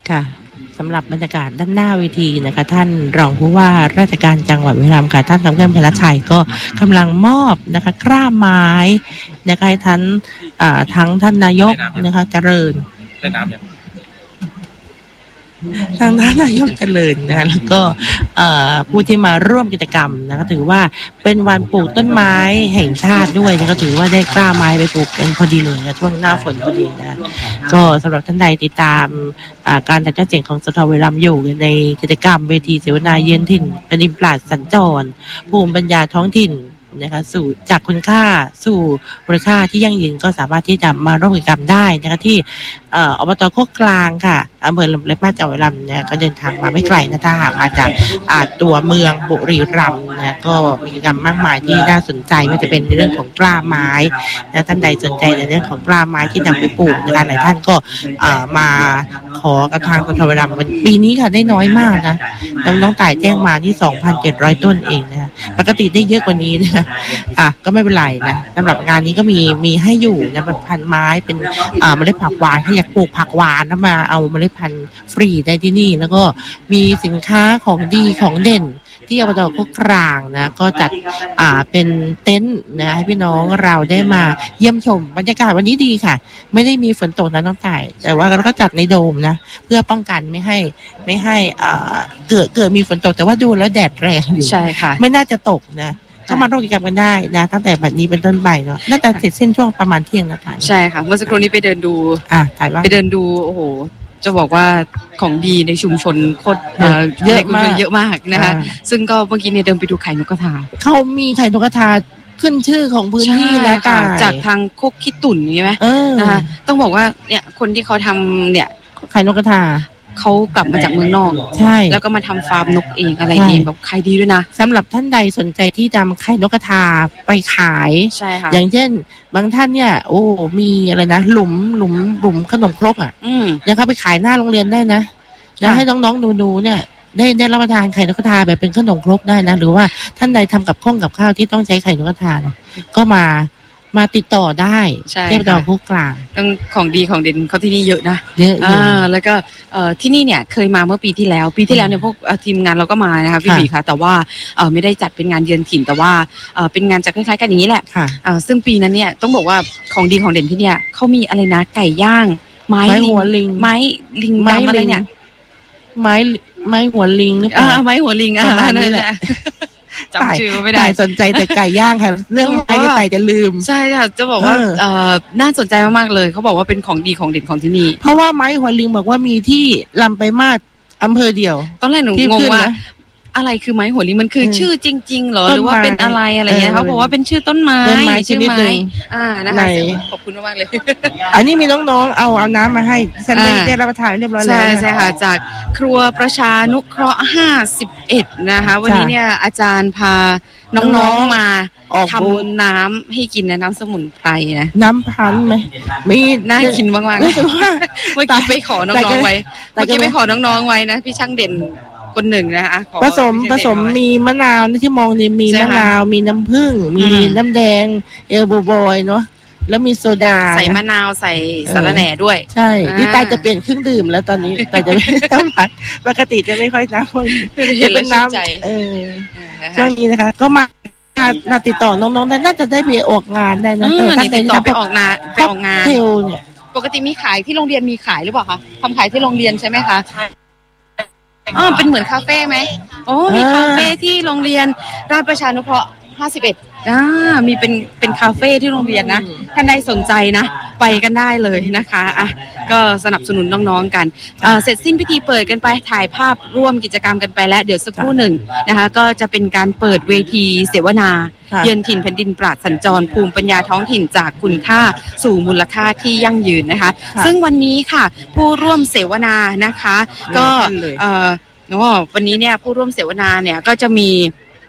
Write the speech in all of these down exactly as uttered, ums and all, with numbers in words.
ค่ะสำหรับบรรยากาศด้านหน้าเวทีนะคะท่านรองผู้ว่าราชการจังหวัดบุรีรัมย์ค่ะท่านสำเริงพลชัยก็กำลังมอบนะคะกล้าไม้นะคะทั้งทั้งท่านนายกนะคะเจริญทางด้านนายกเจริญนะแล้วก็ผู้ที่มาร่วมกิจกรรมนะคะถือว่าเป็นวันปลูกต้นไม้แห่งชาติด้วยนะก็ถือว่าได้กล้าไม้ไปปลูกกันพอดีเลยนะช่วงหน้าฝนพอดีนะก็สำหรับท่านใดติดตามการจัดการแจกของสทบุรีรัมย์อยู่ในกิจกรรมเวทีเสวนาเยือนถิ่นแผ่นดินปราศสัญจรภูมิปัญญาท้องถิ่นนะคะสู่จากคุณค่าสู่มูลค่าที่ยั่งยืนก็สามารถที่จะมาร่วมกิจกรรมได้นะคะที่อบต.โคกกลางค่ะอำเภอลำเล็กมาจังหวัดบุรีรัมย์เนี่ยก็เดินทางมาไม่ไกลนะถ้าหากมาจากตัวเมืองบุรีรัมย์นะก็มีกิจกรรมมากมายที่น่าสนใจไม่ว่าจะเป็นในเรื่องของกล้าไม้นะท่านใดสนใจในเรื่องของกล้าไม้ที่นำไปปลูกนะคะหลายท่านก็มาขอกระทางสทบุรีรัมย์ปีนี้ค่ะได้น้อยมากนะน้องต่ายแจ้งมาที่ สองพันเจ็ดร้อย ต้นเองนะปกติได้เยอะกว่านี้นะอ่ะก็ไม่เป็นไรนะสำหรับงานนี้ก็มีมีให้อยู่นะเป็นพันไม้เป็นอ่าเมล็ดผักหวานถ้าอยากปลูกผักหวานนะมาเอาเมล็ดพันธุ์ฟรีได้ที่นี่แล้วก็มีสินค้าของดีของเด่นที่อบต.โคกกลางนะก็จัดอ่าเป็นเต็นท์นะให้พี่น้องเราได้มาเยี่ยมชมบรรยากาศวันนี้ดีค่ะไม่ได้มีฝนตกนะน้องต่ายแต่ว่าเราก็จัดในโดมนะเพื่อป้องกันไม่ให้ไม่ให้อ่าเกิดเกิดมีฝนตกแต่ว่าดูแล้วแดดแรงอยู่ใช่ค่ะไม่น่าจะตกนะก็มาร่วมกิจกรรมกันได้นะตั้งแต่บัดนี้เป็นต้นไปเนาะน่าจะเสร็จสิ้นช่วงประมาณเที่ยงนะคะใช่ค่ะเมื่อสักครู่นี้ไปเดินดูอ่ะถ่ายว่าไปเดินดูโอ้โหจะบอกว่าของดีในชุมชนโคตรเยอะมากเยอะมากนะคะซึ่งก็เมื่อกี้เนี่ยเดินไปดูไข่นกกระทาเขามีไข่นกกระทาขึ้นชื่อของพื้นที่แล้วค่ะจากทางโคกขี้ตุ่นใช่ไหมนะคะต้องบอกว่าเนี่ยคนที่เขาทำเนี่ยไข่นกกระทาเขากลับมาจากเมืองนอกใช่แล้วก็มาทำฟาร์มนกเองอะไรเองแบบขายดีด้วยนะสำหรับท่านใดสนใจที่จะไข่นกกระทาไปขายใช่ค่ะอย่างเช่นบางท่านเนี่ยโอ้มีอะไรนะหลุมหลุมหลุมขนมครกอ่ะยังเข้าไปขายหน้าโรงเรียนได้นะแล้วให้น้องๆดูๆเนี่ยได้ได้รับประทานไข่นกกระทาแบบเป็นขนมครกได้นะหรือว่าท่านใดทำกับข้องกับข้าวที่ต้องใช้ไข่นกกระทาก็มามาติดต่อได้ที่อบต.โคกกลางต้องของดีของเด่นเขาที่นี่เยอะนะเยอะอ่าแล้วก็เอ่อที่นี่เนี่ยเคยมาเมื่อปีที่แล้วปีที่แล้วเนี่ยพวกทีมงานเราก็มานะคะพี่บีค่ะแต่ว่าเอ่อไม่ได้จัดเป็นงานเยือนถิ่นแต่ว่าเอ่อเป็นงานจะคล้ายๆกันอย่างนี้แหละเอ่อซึ่งปีนั้นเนี่ยต้องบอกว่าของดีของเด่นที่เนี่ยเขามีอะไรนะไก่ย่างไม้หัวลิงไม้ลิงดำอะไรเนี่ยไม้ไม้หัวลิงหรือเปล่าไม้หัวลิงอ่ะนั่นแหละจำชื่อไม่ได้สนใจแต่ไก่ย่างค่ะเรื่องไก่ไก่จะลืมใช่ค่ะจะบอกว่าเอ่อน่าสนใจมากๆเลยเขาบอกว่าเป็นของดีของเด่นของที่นี่เพราะว่าไม้หัวลิงบอกว่ามีที่ลำไปมาศอำเภอเดียวตอนแรกหนูงงว่าอะไรคือไม้หัวลิงมันคือชื่อจริงๆเหรอหรือว่าเป็นอะไรอะไรเงี้ยเขาบอกว่าเป็นชื่อต้นไม้ชื่อไม้อ่านะคะขอบคุณมากเลยอันนี้มีน้องๆเอาเอาน้ำมาให้ฉันได้รับประทานเรียบร้อยแล้วใช่ใช่ค่ะจากครัวประชานุเคราะห์ห้าสิบเอ็ดนะคะวันนี้เนี่ยอาจารย์พาน้องๆมาทำน้ำให้กินนะน้ำสมุนไพรนะน้ำพันไหมมีน่ากินมากๆเมื่อกี้ไปขอน้องๆไว้เมื่อกี้ไปขอน้องๆไว้นะพี่ช่างเด่นคนหนึ่งนะคะผสมผสมมีมะนาวที่มองนี่มีมะนาวมีน้ำผึ้งมีน้ำแดงเอลโบบอยเนาะแล้วมีโซดาใส่มะนาวใส่สาระแหน่ด้วยใช่ที่ตายจะเปลี่ยนเครื่องดื่มแล้วตอนนี้แต่จะไม่ต้องผัดปกติจะไม่ค่อยน้ำจะเป็นน้ำเออช่วงนี้นะคะก็มามาติดต่อน้องๆได้น่าจะได้ไปออกงานได้นะติดต่อไปออกงานไปออกงานเทลเนี่ยปกติมีขายที่โรงเรียนมีขายหรือเปล่าคะทำขายที่โรงเรียนใช่ไหมคะอ๋อเป็นเหมือนคาเฟ่ไหมโอ้มีคาเฟ่ที่โรงเรียนราชประชานุเคราะห์ห้าสิบเอ็ดอ่ามีเป็นเป็นคาเฟ่ที่โรงเรียนนะท่านใดสนใจนะไปกันได้เลยนะคะอ่ะก็สนับสนุนน้องๆกันอ่าเสร็จสิ้นพิธีเปิดกันไปถ่ายภาพร่วมกิจกรรมกันไปแล้วเดี๋ยวสักครู่หนึ่งนะคะก็จะเป็นการเปิดเวทีเสวนาเยือนถิ่นแผ่นดินปราศสัญจรภูมิปัญญาท้องถิ่นจากคุณค่าสู่มูลค่าที่ยั่งยืนนะคะซึ่งวันนี้ค่ะผู้ร่วมเสวนานะคะก็เอ่อวันนี้เนี่ยผู้ร่วมเสวนาเนี่ยก็จะมี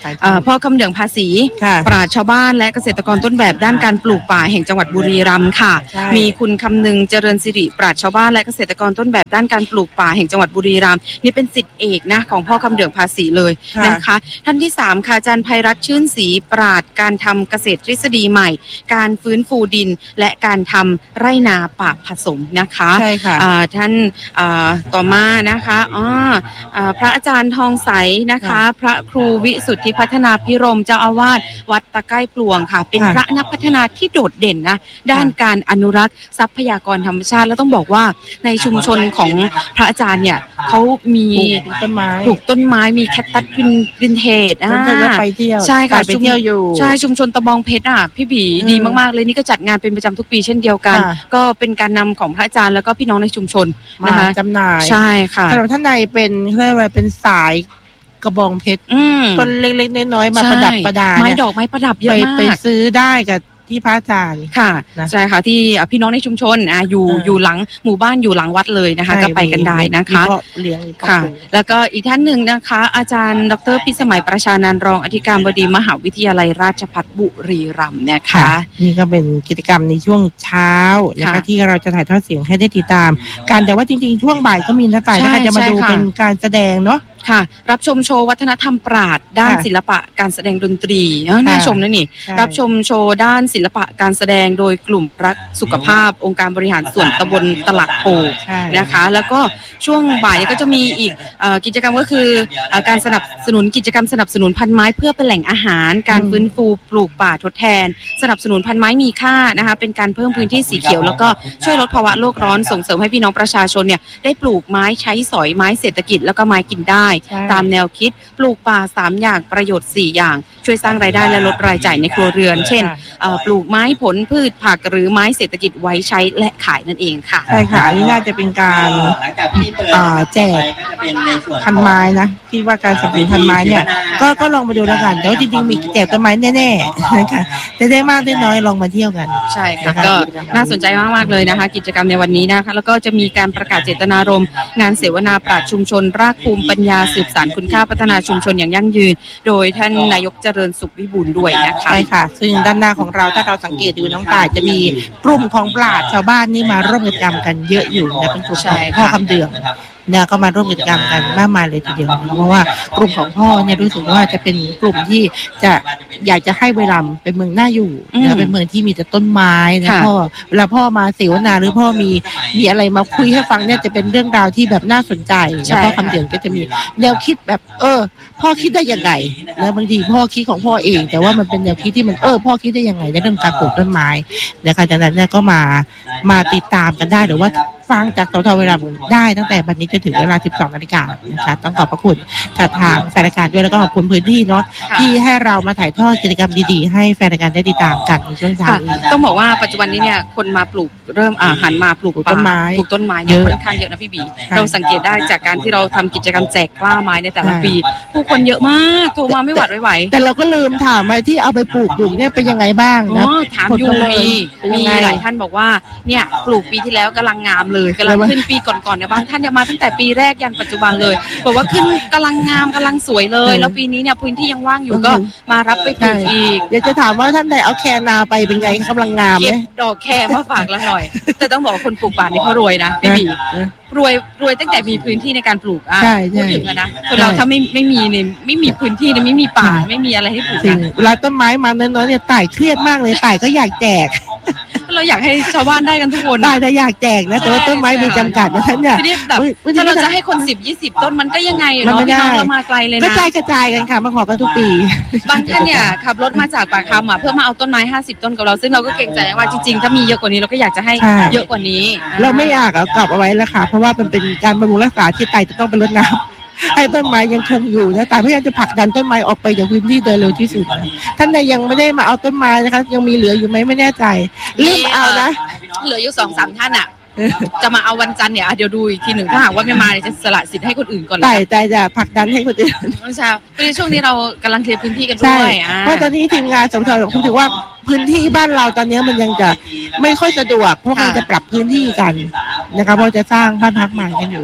พ่อคำเหลืองภาษีปราชญ์ชาวบ้านและเกษตรกรต้นแบบด้านการปลูกป่าแห่งจังหวัดบุรีรัมย์ค่ะมีคุณคำนึงเจริญสิริปราชญ์ชาวบ้านและเกษตรกรต้นแบบด้านการปลูกป่าแห่งจังหวัดบุรีรัมย์นี่เป็นศิษย์เอกนะของพ่อคำเหลืองภาษีเลยนะคะท่านที่สามค่ะอาจารย์ไพรัตน์ชื่นศรีปราชญ์การทำเกษตรทฤษฎีใหม่การฟื้นฟูดินและการทำไร่นาป่าผสมนะคะใช่ค่ะท่านต่อมานะคะอ๋อพระอาจารย์ทองใสนะคะพระครูวิสุทธิพัฒนาพิรมเจ้าอาวาสวัดตะไคร่ปลวงค่ะเป็นพระนักพัฒนาที่โดดเด่นนะด้านการอนุรักษ์ทรัพยากรธรรมชาติแล้วต้องบอกว่าในชุมชนของพระอาจารย์เนี่ยเขามีปลูกต้นไม้ปลูกต้นไม้มีแคคตัสวินเทจอ่าไปเที่ยวใช่ค่ะไปเที่ยวอยู่ใช่ชุมชนตะบองเพชรอ่ะพี่บีดีมากๆเลยนี่ก็จัดงานเป็นประจำทุกปีเช่นเดียวกันก็เป็นการนำของพระอาจารย์แล้วก็พี่น้องในชุมชนนะคะจำหน่ายใช่ค่ะสำหรับท่านใดเป็นเรียกว่าเป็นสายกระบองเพชรต้นเล็กๆน้อยๆมาประดับประดาไม้ดอกไม้ประดับเยอะมากไปซื้อได้กับที่พระอาจารย์ค่ะใช่ค่ะที่พี่น้องในชุมชนอ่ะอยู่อยู่หลังหมู่บ้านอยู่หลังวัดเลยนะคะก็ไปกันได้นะคะเลี้ยงค่ะแล้วก็อีกท่านหนึ่งนะคะอาจารย์ดรพิสมัยประชานันท์รองอธิการบดีมหาวิทยาลัยราชภัฏบุรีรัมย์นะคะนี่ก็เป็นกิจกรรมในช่วงเช้านะคะที่เราจะถ่ายทอดเสียงให้ได้ติดตามการแต่ว่าจริงๆช่วงบ่ายก็มีนะต่ายนะคะจะมาดูเป็นการแสดงเนาะค่ะรับชมโชว์วัฒนธรรมปราชญ์ด้านศิลปะการแสดงดนตรีน่าชมนะนี่รับชมโชว์ด้านศิลปะการแสดงโดยกลุ่มรักสุขภาพองค์การบริหารส่วนตำบลตลาดโพนะคะแล้วก็ช่วงบ่ายก็จะมีอีกกิจกรรมก็คือการสนับสนุนกิจกรรมสนับสนุนพันไม้เพื่อเป็นแหล่งอาหารการฟื้นฟูปลูกป่าทดแทนสนับสนุนพันไม้มีค่านะคะเป็นการเพิ่มพื้นที่สีเขียวแล้วก็ช่วยลดภาวะโลกร้อนส่งเสริมให้พี่น้องประชาชนเนี่ยได้ปลูกไม้ใช้สอยไม้เศรษฐกิจแล้วก็ไม้กินได้ตามแนวคิดปลูกป่าสามอย่างประโยชน์สี่อย่างช่วยสร้างรายได้และลดรายจ่ายในครัวเรือนเช่นปลูกไม้ผลพืชผักหรือไม้เศรษฐกิจไว้ใช้และขายนั่นเองค่ะใช่ค่ะอันนี้น่าจะเป็นการแจกพันไม้นะที่ว่าการสนับสนุนพันไม้เนี่ยก็ก็ลองมาดูแล้วกันแต่ว่าจริงๆมีแจกต้นไม้แน่ๆนะคะจะได้มากได้น้อยลองมาเที่ยวกันใช่ค่ะก็น่าสนใจมากๆเลยนะคะกิจกรรมในวันนี้นะคะแล้วก็จะมีการประกาศเจตนารมณ์งานเสวนาปราชญ์ชุมชนรากภูมิปัญญาสืบสานคุณค่าพัฒนาชุมชนอย่างยั่งยืนโดยท่านนายกเจริญสุขวิบูลย์ด้วยนะคะใช่ค่ะซึ่งด้านหน้าของเราถ้าเราสังเกตดูน้องต่ายจะมีกลุ่มของปราชญ์ชาวบ้านนี่มาร่วมกิจกรรมกันเยอะอยู่นะเป็นกลุ่มของพ่อคำเดืองเนี่ยก็มาร่วมกิจกรรมกันมากมายเลยทีเดียวเพราะว่ากลุ่มของพ่อเนี่ยรู้สึกว่าจะเป็นกลุ่มที่จะอยากจะให้บุรีรัมย์เป็นเมืองน่าอยู่นะเป็นเมืองที่มีแต่ต้นไม้นะพ่อเวลาพ่อมาเสวนาหรือพ่อมีมีอะไรมาคุยให้ฟังเนี่ยจะเป็นเรื่องราวที่แบบน่าสนใจแล้วพ่อคำเดืองก็จะมีแนวคิดแบบเออพ่อคิดได้ยังไงแล้วบางทีพ่อคิดของพ่อเองแต่ว่ามันเป็นแนวคิดที่มันเออพ่อคิดได้ยังไงในเรื่องการปลูกต้นไม้นะคะจากนั้นเนี่ยก็มามาติดตามกันได้หรือว่าฟังจากสท เวลาได้ตั้งแต่บัดนี้จนถึงเวลา สิบสองนาฬิกา นนะคะต้องขอบพระคุณทางแฟนรายการด้วยแล้วก็ขอบคุณพื้นที่เนาะที่ให้เรามาถ่ายทอดกิจกรรมดีๆให้แฟนรายการได้ติดตามกันในช่วงเช้าต้องบอกว่าปัจจุบันนี้เนี่ยคนมาปลูกเริ่มอ่าหันมาปลูกต้นไม้ปลูกต้นไม้เยอะค่อนข้างเยอะนะพี่บีเราสังเกตได้จากการที่เราทำกิจกรรมแจกกล้าไม้ในแต่ละปีผู้คนเยอะมากโทรมาไม่หวัดไม่ไหวแต่เราก็ลืมถามไปที่เอาไปปลูกอยู่เนี่ยเป็นยังไงบ้างนะถามอยู่มีมีหลายท่านบอกว่าเนี่ยปลูกปีที่แล้วกำลังงามเลยกำลังขึ้นปีก่อนๆเนี่ยบางท่านเนี่ยมาตั้งแต่ปีแรกยันปัจจุบันเลยบอกว่าขึ้นกำลังงามกำลังสวยเลยแล้วปีนี้เนี่ยพื้นที่ยังว่างอยู่ก็มารับไปปลูกอีกอยากจะถามว่าท่านใดเอาแคนาไปเป็นไงกำลังงามไหมดอกแคมาฝากละหน่อยแต่ต้องบอกคนปลูกป่านี่เขารวยนะพี่บีรวยรวยตั้งแต่มีพื้นที่ในการปลูกอ่ะพูดถึงนะคนเราถ้าไม่ไม่มีเนี่ยไม่มีพื้นที่เนี่ยไม่มีป่าไม่มีอะไรให้ปลูกนะเวลาต้นไม้มาน้อยๆเนี่ยต่ายเครียดมากเลยต่ายก็อยากแจกเราอยากให้ชาวบ้านได้กันทุกคนได้แต่อยากแจกนะแต่ว่าต้นไม้มีจำกัดนะท่านเนี่ยถ้าเราจะให้คนสิบยี่สิบต้นมันก็ยังไงเนาะพี่น้องเรามาไกลเลยนะกระจายกระจายกันค่ะมาขอกันทุกปีบางท่านเนี่ยขับรถมาจากปากคำอ่ะเพื่อมาเอาต้นไม้ห้าสิบต้นกับเราซึ่งเราก็เกรงใจว่าจริงๆถ้ามีเยอะกว่านี้เราก็อยากจะให้เยอะกว่านี้เราไม่อยากเอากลับเอาไว้แล้วค่ะเพราะว่ามันเป็นการบำรุงรักษาที่ไต่จะต้องไปรดน้ำให้ต้นไม้ยังคงอยู่นะแต่พยายามจะผลักดันต้นไม้ออกไปจากพื้นที่โดยเร็วที่สุดท่านใดยังไม่ได้มาเอาต้นไม้นะคะยังมีเหลืออยู่ไหมไม่แน่ใจรีบเอานะเหลืออยู่สองสามท่านอ่ะจะมาเอาวันจันทร์เนี่ยเดี๋ยวดูอีกทีหนึ่งถ้าหากว่าไม่มาจะสละสิทธิ์ให้คนอื่นก่อนใช่ใจจะผลักดันให้คนอื่นใช่ในช่วงนี้เรากำลังเคลียร์พื้นที่กันด้วยเพราะตอนนี้ทีมงานสมทบผมถือว่าพื้นที่บ้านเราตอนนี้มันยังจะไม่ค่อยสะดวกเพราะมันจะปรับพื้นที่กันนะคะเพราะจะสร้างบ้านพักใหม่กันอยู่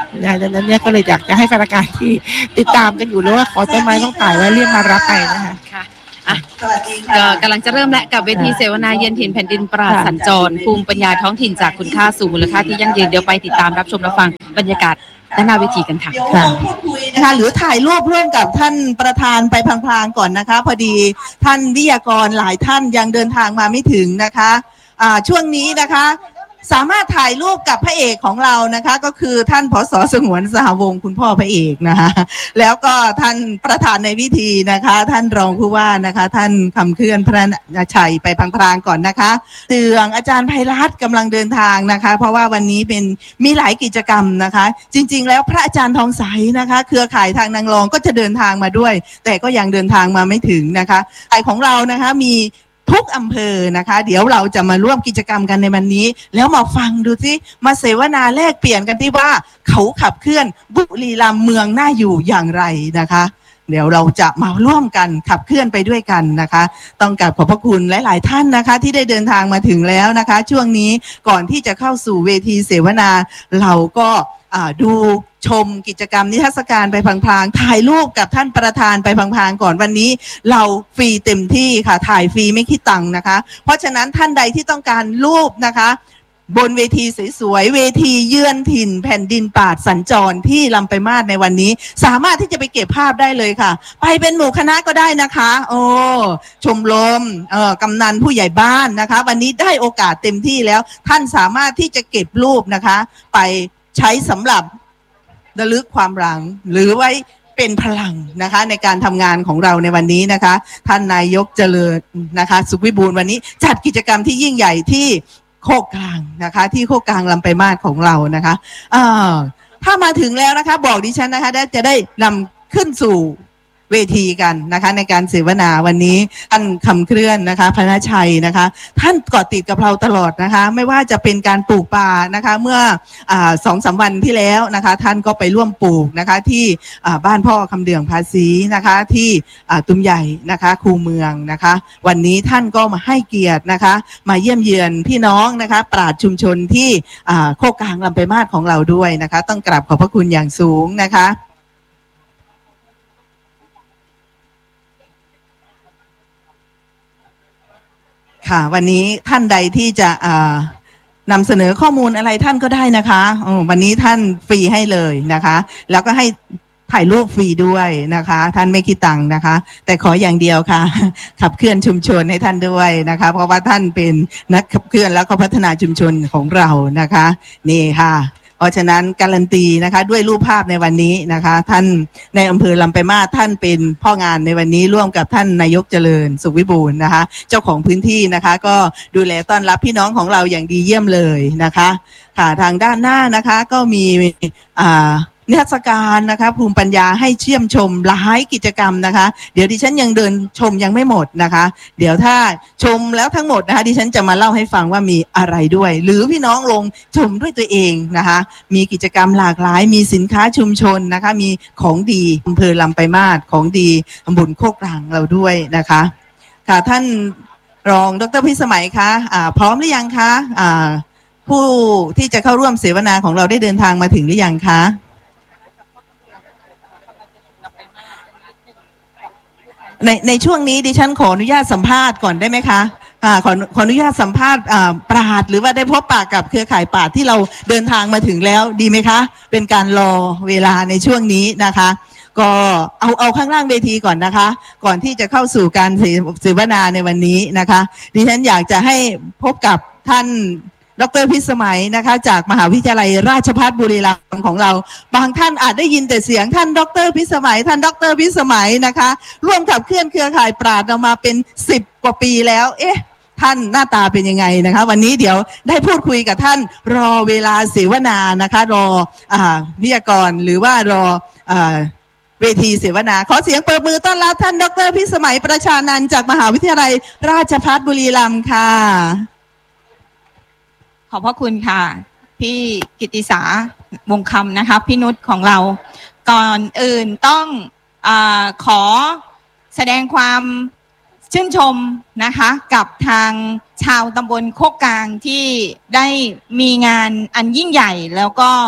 นะดังนั้นเนี่ยก็เลยอยากจะให้แฟนรายการที่ติดตามกันอยู่หรือว่าขอต้นไม้ต้องถ่ายไว้เรียกมารับไปนะคะค่ะอ่ะก็กำลังจะเริ่มและกับเวทีเสวนาเยือนถิ่นแผ่นดินปราศสัญจรภูมิปัญญาท้องถิ่นจากคุณค่าสู่มูลค่าที่ยั่งยืนเดี๋ยวไปติดตามรับชมรับฟังบรรยากาศด้านหน้าเวทีกันค่ะค่ะนะคะหรือถ่ายรูปร่วมกับท่านประธานไปพลางๆก่อนนะคะพอดีท่านวิทยากรหลายท่านยังเดินทางมาไม่ถึงนะคะอ่าช่วงนี้นะคะสามารถถ่ายรูปกับพระเอกของเรานะคะก็คือท่านผส.สงวนสหวงศ์คุณพ่อพระเอกนะคะแล้วก็ท่านประธานในพิธีนะคะท่านรองผู้ว่านะคะท่านคำเคลื่อนพระชัยไปพลางๆก่อนนะคะเตืองอาจารย์ไพรัตน์กำลังเดินทางนะคะเพราะว่าวันนี้เป็นมีหลายกิจกรรมนะคะจริงๆแล้วพระอาจารย์ทองใสนะคะเครือข่ายทางนางรองก็จะเดินทางมาด้วยแต่ก็ยังเดินทางมาไม่ถึงนะคะข่ายของเรานะคะมีทุกอำเภอนะคะเดี๋ยวเราจะมาร่วมกิจกรรมกันในวันนี้แล้วมาฟังดูสิมาเสวนาแลกเปลี่ยนกันที่ว่าเขาขับเคลื่อนบุรีรัมย์เมืองน่าอยู่อย่างไรนะคะเดี๋ยวเราจะมาร่วมกันขับเคลื่อนไปด้วยกันนะคะต้องกราบขอบพระคุณหลายๆท่านนะคะที่ได้เดินทางมาถึงแล้วนะคะช่วงนี้ก่อนที่จะเข้าสู่เวทีเสวนาเราก็ดูชมกิจกรรมนิทรรศการไปพลางๆถ่ายรูปกับท่านประธานไปพลางๆก่อนวันนี้เราฟรีเต็มที่ค่ะถ่ายฟรีไม่คิดตังค์นะคะเพราะฉะนั้นท่านใดที่ต้องการรูปนะคะบนเวทีสวยๆเวทีเยือนถิ่นแผ่นดินปราศสัญจรที่ลำปางมาศในวันนี้สามารถที่จะไปเก็บภาพได้เลยค่ะไปเป็นหมู่คณะก็ได้นะคะโอ้ชมรมเอ่อกำนันผู้ใหญ่บ้านนะคะวันนี้ได้โอกาสเต็มที่แล้วท่านสามารถที่จะเก็บรูปนะคะไปใช้สำหรับระลึกความหลังหรือไว้เป็นพลังนะคะในการทำงานของเราในวันนี้นะคะท่านนายกเจริญนะคะสุขวิบูลย์วันนี้จัดกิจกรรมที่ยิ่งใหญ่ที่โคกกลางนะคะที่โคกกลางลำปางมาศของเรานะคะอ่าถ้ามาถึงแล้วนะคะบอกดิฉันนะคะจะได้นำขึ้นสู่เวทีกันนะคะในการเสวนาวันนี้ท่านคำเคลื่อนนะคะพระชัยนะคะท่านเกาะติดกับเราตลอดนะคะไม่ว่าจะเป็นการปลูกป่านะคะเมื่อสองสามวันที่แล้วนะคะท่านก็ไปร่วมปลูกนะคะที่บ้านพ่อคำเดื่องภาษีนะคะที่ตุ้มใหญ่นะคะคูเมืองนะคะวันนี้ท่านก็มาให้เกียรตินะคะมาเยี่ยมเยือนพี่น้องนะคะปราชญ์ชุมชนที่โคกกลางลำปางมาศของเราด้วยนะคะต้องกราบขอบพระคุณอย่างสูงนะคะค่ะวันนี้ท่านใดที่จะนำเสนอข้อมูลอะไรท่านก็ได้นะคะวันนี้ท่านฟรีให้เลยนะคะแล้วก็ให้ถ่ายรูปฟรีด้วยนะคะท่านไม่คิดตังค์นะคะแต่ขออย่างเดียวค่ะขับเคลื่อนชุมชนให้ท่านด้วยนะคะเพราะว่าท่านเป็นนักขับเคลื่อนแล้วก็พัฒนาชุมชนของเรานะคะนี่ค่ะเพราะฉะนั้นการันตีนะคะด้วยรูปภาพในวันนี้นะคะท่านในอำเภอลำปางมาศท่านเป็นพ่องานในวันนี้ร่วมกับท่านนายกเจริญสุขวิบูลย์นะคะเจ้าของพื้นที่นะคะก็ดูแลต้อนรับพี่น้องของเราอย่างดีเยี่ยมเลยนะคะค่ะทางด้านหน้านะคะก็มีอ่านิทรรศการนะคะภูมิปัญญาให้เชื่อมชมหลายกิจกรรมนะคะเดี๋ยวดิฉันยังเดินชมยังไม่หมดนะคะเดี๋ยวถ้าชมแล้วทั้งหมดนะคะดิฉันจะมาเล่าให้ฟังว่ามีอะไรด้วยหรือพี่น้องลงชมด้วยตัวเองนะคะมีกิจกรรมหลากหลายมีสินค้าชุมชนนะคะมีของดีอำเภอลำปางมาศของดีตำบลโคกกลางเราด้วยนะคะค่ะท่านรองดร.พิสมัยคะอ่าพร้อมหรือยังคะอ่าผู้ที่จะเข้าร่วมเสวนาของเราได้เดินทางมาถึงหรือยังคะในในช่วงนี้ดิฉันขออนุญาตสัมภาษณ์ก่อนได้ไหมคะอ่าขอขออนุญาตสัมภาษณ์อ่าปราชญ์หรือว่าได้พบปะกับเครือข่ายปราชญ์ที่เราเดินทางมาถึงแล้วดีไหมคะเป็นการรอเวลาในช่วงนี้นะคะก็เอาเอาข้างล่างเวทีก่อนนะคะก่อนที่จะเข้าสู่การเสวนาในวันนี้นะคะดิฉันอยากจะให้พบกับท่านดร.พิสมัยนะคะจากมหาวิทยาลัยราชภัฏบุรีรัมย์ของเราบางท่านอาจได้ยินแต่เสียงท่านดร.พิสมัยท่านดร.พิสมัยนะคะร่วมขับเคลื่อนเครือข่ายปราชญ์เรามาเป็นสิบกว่าปีแล้วเอ๊ะท่านหน้าตาเป็นยังไงนะคะวันนี้เดี๋ยวได้พูดคุยกับท่านรอเวลาเสวนานะคะรออ่าวิทยากรหรือว่ารออ่าเวทีเสวนาขอเสียงปรบมือต้อนรับท่านดร.พิสมัยประชานันท์จากมหาวิทยาลัยราชภัฏบุรีรัมย์ค่ะขอบพระคุณค่ะพี่กิติสาวงคำนะคะพี่นุชของเราก่อนอื่นต้องอ่าขอแสดงความชื่นชมนะคะกับทางชาวตำบลโคกกลางที่ได้มีงานอันยิ่งใหญ่แล้วก็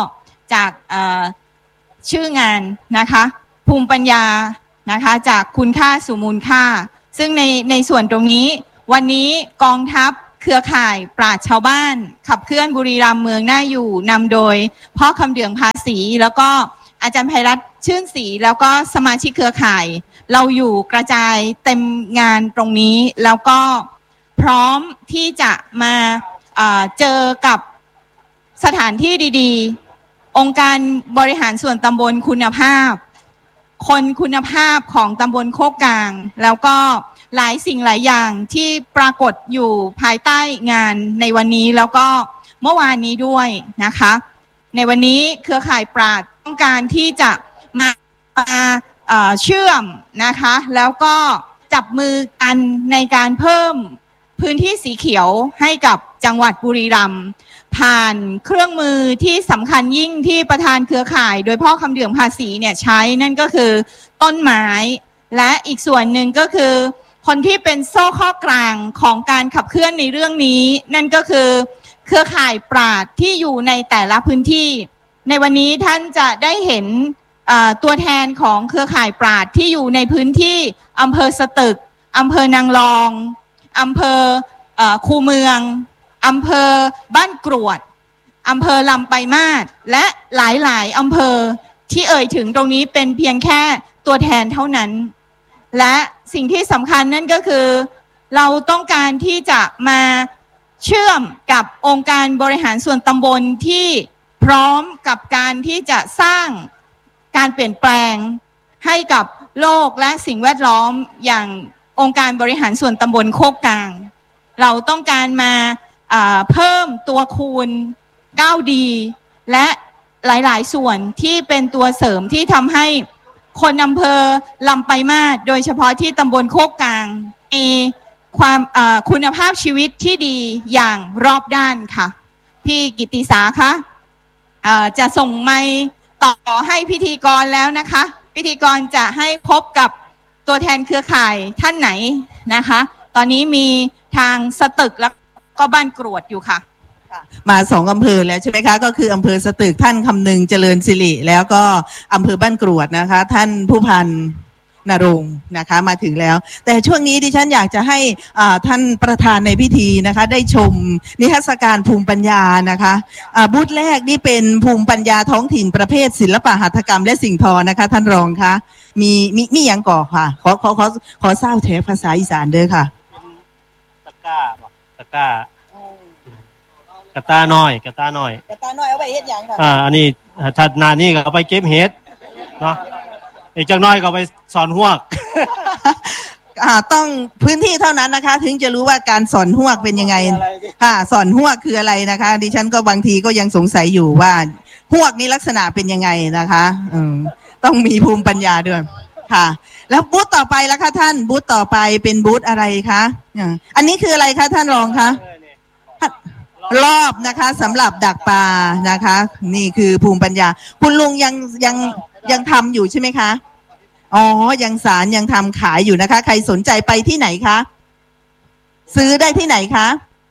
จากชื่องานนะคะภูมิปัญญานะคะจากคุณค่าสู่มูลค่าซึ่งในในส่วนตรงนี้วันนี้กองทัพเครือข่ายปราชญ์ชาวบ้านขับเคลื่อนบุรีรัมย์เมืองน่าอยู่นำโดยพ่อคำเดืองภาษีแล้วก็อาจารย์ไพรัตน์ชื่นศรีแล้วก็สมาชิกเครือข่ายเราอยู่กระจายเต็มงานตรงนี้แล้วก็พร้อมที่จะมาเอ่อเจอกับสถานที่ดีๆองค์การบริหารส่วนตำบลคุณภาพคนคุณภาพของตำบลโคกกลางแล้วก็หลายสิ่งหลายอย่างที่ปรากฏอยู่ภายใต้งานในวันนี้แล้วก็เมื่อวานนี้ด้วยนะคะในวันนี้เครือข่ายปราชญ์ต้องการที่จะมาเชื่อมนะคะแล้วก็จับมือกันในการเพิ่มพื้นที่สีเขียวให้กับจังหวัดบุรีรัมย์ผ่านเครื่องมือที่สำคัญยิ่งที่ประธานเครือข่ายโดยพ่อคำเดืองภาษีเนี่ยใช้นั่นก็คือต้นไม้และอีกส่วนหนึ่งก็คือคนที่เป็นโซ่ข้อกลางของการขับเคลื่อนในเรื่องนี้นั่นก็คือเครือข่ายปราชญ์ที่อยู่ในแต่ละพื้นที่ในวันนี้ท่านจะได้เห็นตัวแทนของเครือข่ายปราชญ์ที่อยู่ในพื้นที่อำเภอสตึกอำเภอนางรองอำเภอคูเมืองอำเภอบ้านกรวดอำเภอลำปลายมาศและหลายๆอำเภอที่เอ่ยถึงตรงนี้เป็นเพียงแค่ตัวแทนเท่านั้นและสิ่งที่สำคัญนั่นก็คือเราต้องการที่จะมาเชื่อมกับองค์การบริหารส่วนตำบลที่พร้อมกับการที่จะสร้างการเปลี่ยนแปลงให้กับโลกและสิ่งแวดล้อมอย่างองค์การบริหารส่วนตำบลโคกกลางเราต้องการมาเพิ่มตัวคูณ เก้าดี และหลายๆส่วนที่เป็นตัวเสริมที่ทำให้คนอำเภอลำปลายมาศโดยเฉพาะที่ตำบลโคกกลางมีความคุณภาพชีวิตที่ดีอย่างรอบด้านค่ะพี่กิตติสาคะจะส่งไมค์ต่อให้พิธีกรแล้วนะคะพิธีกรจะให้พบกับตัวแทนเครือข่ายท่านไหนนะคะตอนนี้มีทางสตึกแล้วก็บ้านกรวดอยู่ค่ะมาสองอำเภอแล้วใช่ไหมคะก็คืออำเภอสตึกท่านคำนึงเจริญสิริแล้วก็อำเภอบ้านกรวดนะคะท่านผู้พันนรงค์นะคะมาถึงแล้วแต่ช่วงนี้ดิฉันอยากจะให้ท่านประธานในพิธีนะคะได้ชมนิทรรศการภูมิปัญญานะคะบูธแรกนี่เป็นภูมิปัญญาท้องถิ่นประเภทศิลปะหัตถกรรมและสิ่งทอนะคะท่านรองคะมีมีมีอย่างก่อค่ะขอขอขอขอทราบแถภาษาอีสานเด้อค่ะตะก้าตะก้ากระตาน้อยกระตาน้อยกระตาน้อยเอาไปเฮ็ดหยังค่ะอ่าอันนี้ถัดหน้านี้ก็เอาไปเก็บเห็ดเนาะอีกจักน้อยก็ไปสอนหวกอ่าต้องพื้นที่เท่านั้นนะคะถึงจะรู้ว่าการสอนหวกเป็นยังไงค่ะสอนหวกคืออะไรนะคะดิฉันก็บางทีก็ยังสงสัยอยู่ว่าหวกนี้ลักษณะเป็นยังไงนะคะอืมต้องมีภูมิปัญญาด้วยค่ะแล้วบูธต่อไปแล้วค่ะท่านบูธต่อไปเป็นบูธอะไรคะอันนี้คืออะไรคะท่านรองคะรอบนะคะสำหรับดักปลานะคะนี่คือภูมิปัญญาคุณลุงยังยังยังทำอยู่ใช่ไหมคะอ๋อยังสารยังทำขายอยู่นะคะใครสนใจไปที่ไหนคะซื้อได้ที่ไหนคะ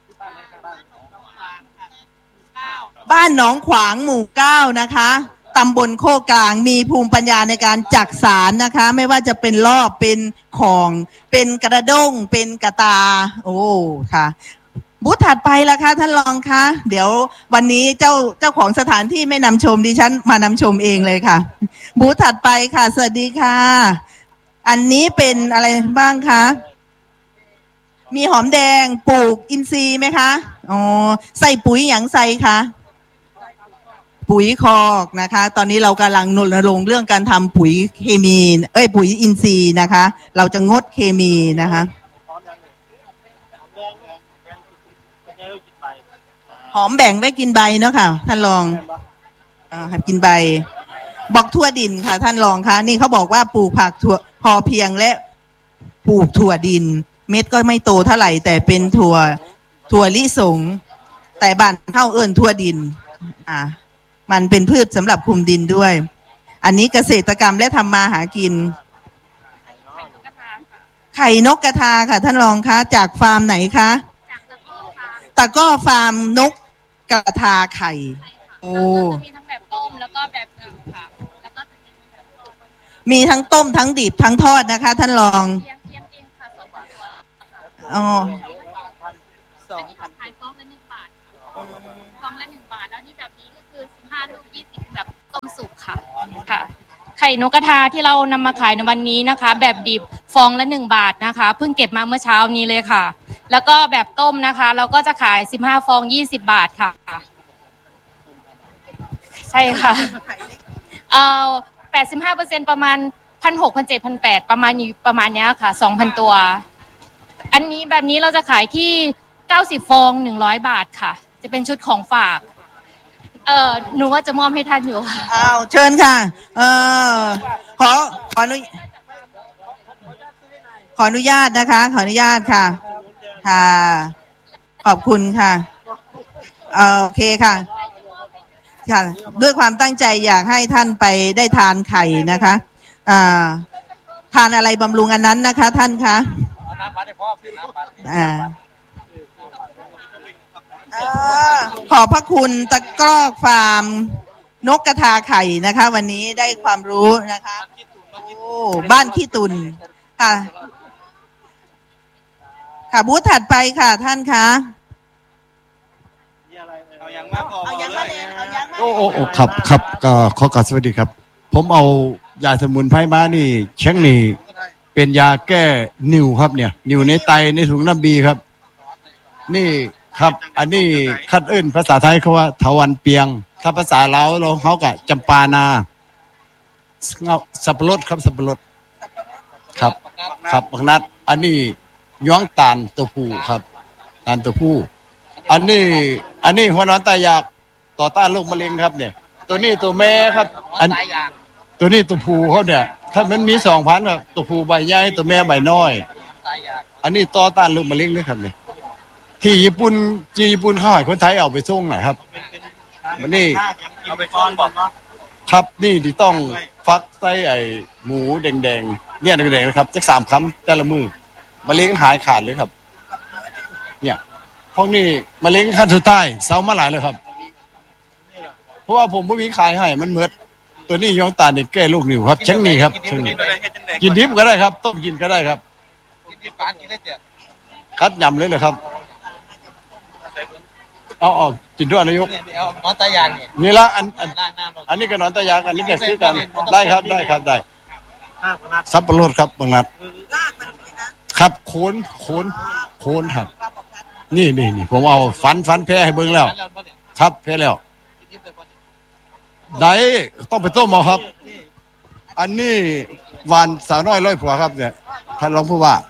บ้านหนองขวางหมู่เก้านะคะตำบลโคกกลางมีภูมิปัญญาในการจักสารนะคะไม่ว่าจะเป็นรอบเป็นของเป็นกระด้งเป็นกระตาโอ้ค่ะบูธถัดไปละคะท่านรองคะเดี๋ยววันนี้เจ้าเจ้าของสถานที่ไม่นำชมดิฉันมานำชมเองเลยค่ะบูธถัดไปค่ะสวัสดีค่ะอันนี้เป็นอะไรบ้างคะมีหอมแดงปลูกอินทรีย์ไหมคะอ๋อใส่ปุ๋ยหยังใส่คะปุ๋ยคอกนะคะตอนนี้เรากำลังรณรงค์เรื่องการทำปุ๋ยเคมีเอ้ยปุ๋ยอินทรีย์นะคะเราจะงดเคมีนะคะหอมแบ่งไว้กินใบเนาะค่ะท่านรองอ่ากินใบบอกทั่วดินค่ะท่านรองคะนี่เขาบอกว่าปลูกผักถั่วพอเพียงและปลูกถั่วดินเม็ดก็ไม่โตเท่าไหร่แต่เป็นถั่วถั่วลิสงแต่บ้านเท่าเอิญทั่วดินอ่ามันเป็นพืชสำหรับคุมดินด้วยอันนี้เกษตรกรรมและทำมาหากินไข่นกกระทาค่ะท่านรองคะจากฟาร์มไหนคะตะก้อฟาร์มนกกระทาไข่โอ้มีทั้งแบบต้มแล้วก็แบบดิบค่ะแล้วก็มีทั้งต้มทั้งดิบทั้งทอดนะคะ ท่านรองเทียมเทียมเองค่ะสองตัวอ๋อสองพันขายฟองละหนึ่งบาทฟองละหนึ่งบาทแล้วนี่แบบนี้ก็คือสิบห้าลูกยี่สิบแบบต้มสุกค่ะค่ะ ไข่นกกระทาที่เรานำมาขายในวันนี้นะคะ แบบดิบฟองละหนึ่งบาทนะคะเพิ่งเก็บมาเมื่อเช้านี้เลยค่ะ แล้วก็แบบต้มนะคะ เราก็จะขายสิบห้าฟองยี่สิบบาทค่ะ ใช่ค่ะเอ่อแปดสิบห้าเปอร์เซ็นต์ประมาณพันหกพันเจ็ดพันแปดประมาณนี้ประมาณเนี้ยค่ะสองพันตัว อันนี้แบบนี้เราจะขายที่เก้าสิบฟองหนึ่งร้อยบาทค่ะ จะเป็นชุดของฝาก เอ่อหนูว่าจะมอบให้ท่านอยู่ค่ะอ้าวเชิญค่ะ เออขอขออนุขออนุญาตนะคะ ขออนุญาตค่ะ ค่ะ ขอบคุณค่ะเอ่อโอเคค่ะ ค่ะ ด้วยความตั้งใจอยากให้ท่านไปได้ทานไข่นะคะอ่าทานอะไรบำรุงอันนั้นนะคะ ท่านคะอ่าเอ่อขอบพระคุณตะกร้อฟาร์มนกกระทาไข่นะคะ วันนี้ได้ความรู้นะคะโอ้บ้านขี้ตุนค่ะค่ะบูธถัดไปค่ะท่านคะเอาอย่างมากพอเอายังมาเลยเอายังมาโอ้โอ้โอ้ครับครับก็ขอกราบสวัสดีครับ ผมเอายาสมุนไพรมานี่เช่งนี่เป็นยาแก้นิ่วครับเนี่ยนิ่วในไตในถุงน้ำบีครับ นี่ครับอันนี้คัดเอิ้นภาษาไทยเขาว่าทวันเปียง ถ้าภาษาลาวเราเขากะจำปานาเงาสับปะรดครับสับปะรดครับครับบักนัด อันนี้ย้องตาลตัวผู้ครับตาลตัวผู้อันนี้อันนี้หัวนอนตายากต่อต้านโรคมะเร็งครับเนี่ย ตัวนี้ตัวแม่ครับ อันตัวนี้ตัวผู้เขาเนี่ย ถ้ามันมีสองพันธุ์ตัวผู้ใบใหญ่ตัวแม่ใบน้อย อันนี้ต่อต้านโรคมะเร็งด้วยครับเนี่ยที่ญี่ปุ่นจีญี่ปุ่นเขาให้คนไทยเอาไปส่งหน่อยครับมันนี่เอาไปก้อนบอกเนาะครับนี่ที่ต้องฟักไส้ไอหมูแดงๆเนี่ยแดงๆนะครับจักสามคำแต่ละมือมะเร็งหายขาดเลยครับ เนี่ยพวกนี้มะเร็งขั้นสุดท้ายเศร้ามาหลายเลยครับ เพราะว่าผมไม่มีขายให้มันเหมือดตัวนี้ย้องตาเนี่ยแก้ลูกนิ่วครับเช่นนี้ครับเช่นนี้กินดิบก็ได้ครับต้มกินก็ได้ครับกินที่ปานกินได้เจ็ดคัดยำเลยเลยครับเอาออกกินด้วยนายกเอาน้องตายางเนี่ยนี่ละอันอันล้างหน้าอันนี้ก็นอนตะยางอันนี้ก็ซื้อกันได้ครับได้ครับได้ห้านัดซับปะรดครับบางนัดครับโคนโคนโคนครับ นี่นี่นี่ผมเอาฟันฟันแพ้ให้เบิ่งแล้ว ครับแพ้แล้วได้ต้องไปต้มเอาครับ อันนี้หวานสาวน้อยร้อยผัวครับเนี่ยท่านรองผู้ว่า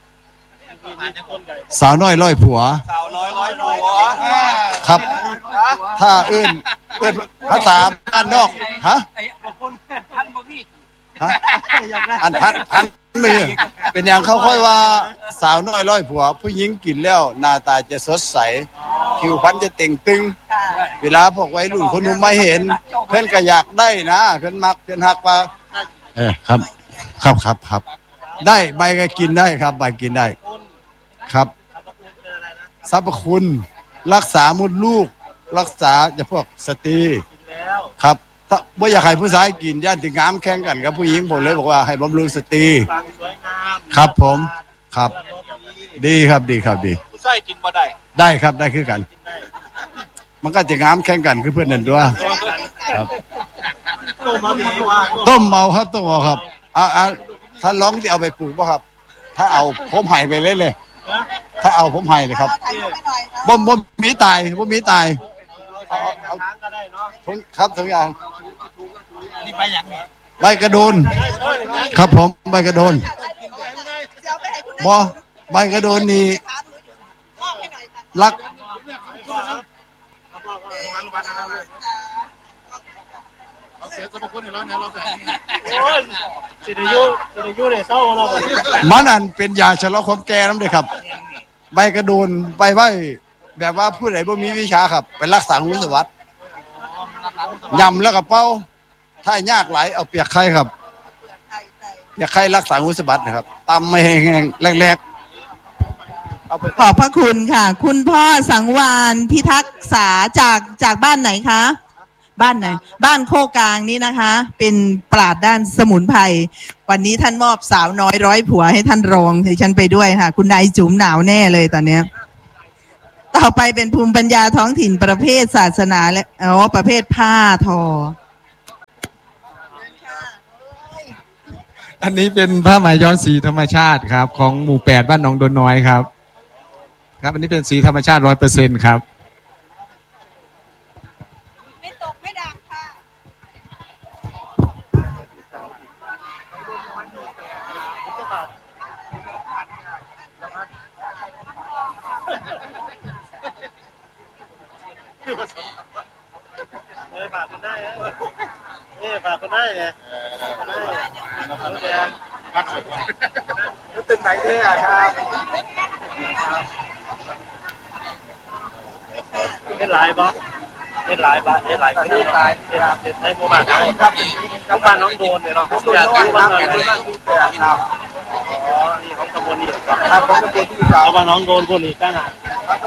สาวน้อยร้อยผัวสาวน้อยร้อยหัวครับ ถ้าเอื้นเอื้นภาษาบ้านนอกฮะไอ้คนพันบ่พี่ฮะอันพันพันมือเป็นอย่างเขาค่อยว่าสาวน้อยร้อยผัว ผู้หญิงกินแล้วหน้าตาจะสดใสผิวพรรณจะเต่งตึง เวลาพวกวัยรุ่นคนหนุ่มไม่เห็น เพื่อนก็อยากได้นะเพื่อนมักเพื่อนหักว่าเออครับ ครับครับครับ ได้ใบก็กินได้ครับใบกินได้ ครับสรรพคุณรักษามดลูก รักษาจะพวกสตรีครับถ้าไม่อยากให้ผู้ชายกินย่านถึงงามแข่งกันกับผู้หญิงผมเลยบอกว่าให้บำรุงสตรีครับผมครับ ดีครับดีครับดีผู้ชายกินบ่ได้ได้ครับได้คือกัน มันก็จะงามแข่งกันคือเพื่อนนั่นด้วยครับต้มมาดีว่าต้มเมาครับต้มเมาครับอ่าอ่าถ้าร้องที่เอาไปปลูกป่ะครับ ถ้าเอาผมไห่ไปเลยเลย ถ้าเอาผมไห่เลยครับบ่มบ่มมีตายบ่มีตายเอาเอาล้างก็ได้เนาะผมครับทุกอย่างนี่ไปอย่างนี้ใบกระโดน ครับผมใบกระโดนบอใบกระโดนนี่รักโอ้ยสิได้อยู่สิได้อยู่ได้เศร้าเราบ่มันอันเป็นยาชะลอความแก่น้ำเลยครับ ใบกระโดนใบไว้แบบว่าผู้ใดบ่มีวิชาครับไปรักษาหูสวัสดิ์ยำแล้วก็เป้าถ้ายากหลายเอาเปียกไข่ครับเปียกไข่รักษาหูสวัสดิ์นะครับตำไม่แห้งๆแรกๆเอาไปขอบพระคุณค่ะ คุณพ่อสังวานพิทักษาจากจากบ้านไหนคะบ้านไหนบ้านโคกลางนี่นะคะ เป็นปราชญ์ด้านสมุนไพรวันนี้ท่านมอบสาวน้อยร้อยผัวให้ท่านรองให้ฉันไปด้วยค่ะคุณนายจุ๋มหนาวแน่เลยตอนเนี้ยต่อไปเป็นภูมิปัญญาท้องถิ่นประเภทศาสนาและอ๋อประเภทผ้าทออันนี้เป็นผ้าไหมย้อมสีธรรมชาติครับของหมู่แปดบ้านหนองโดนน้อยครับครับอันนี้เป็นสีธรรมชาติร้อยเปอร์เซ็นต์ครับไม่ตกไม่ดังค่ะเออฝากคนได้เออฝากคนได้เนี่ยตึงไหนเนี่ยครับเล่นหลายบ้างเล่นหลายบ้างเล่นหลายคนเล่นหลายเล่นเล่นในหมู่บ้านเราครับทั้งบ้านน้องโดนเนี่ยเนาะอยากรู้ว่าเงินครับอ๋อนี่ของตำบลนี่ครับของตำบลที่สาวบ้านน้องโดนคนนี้ตั้งอ่ะ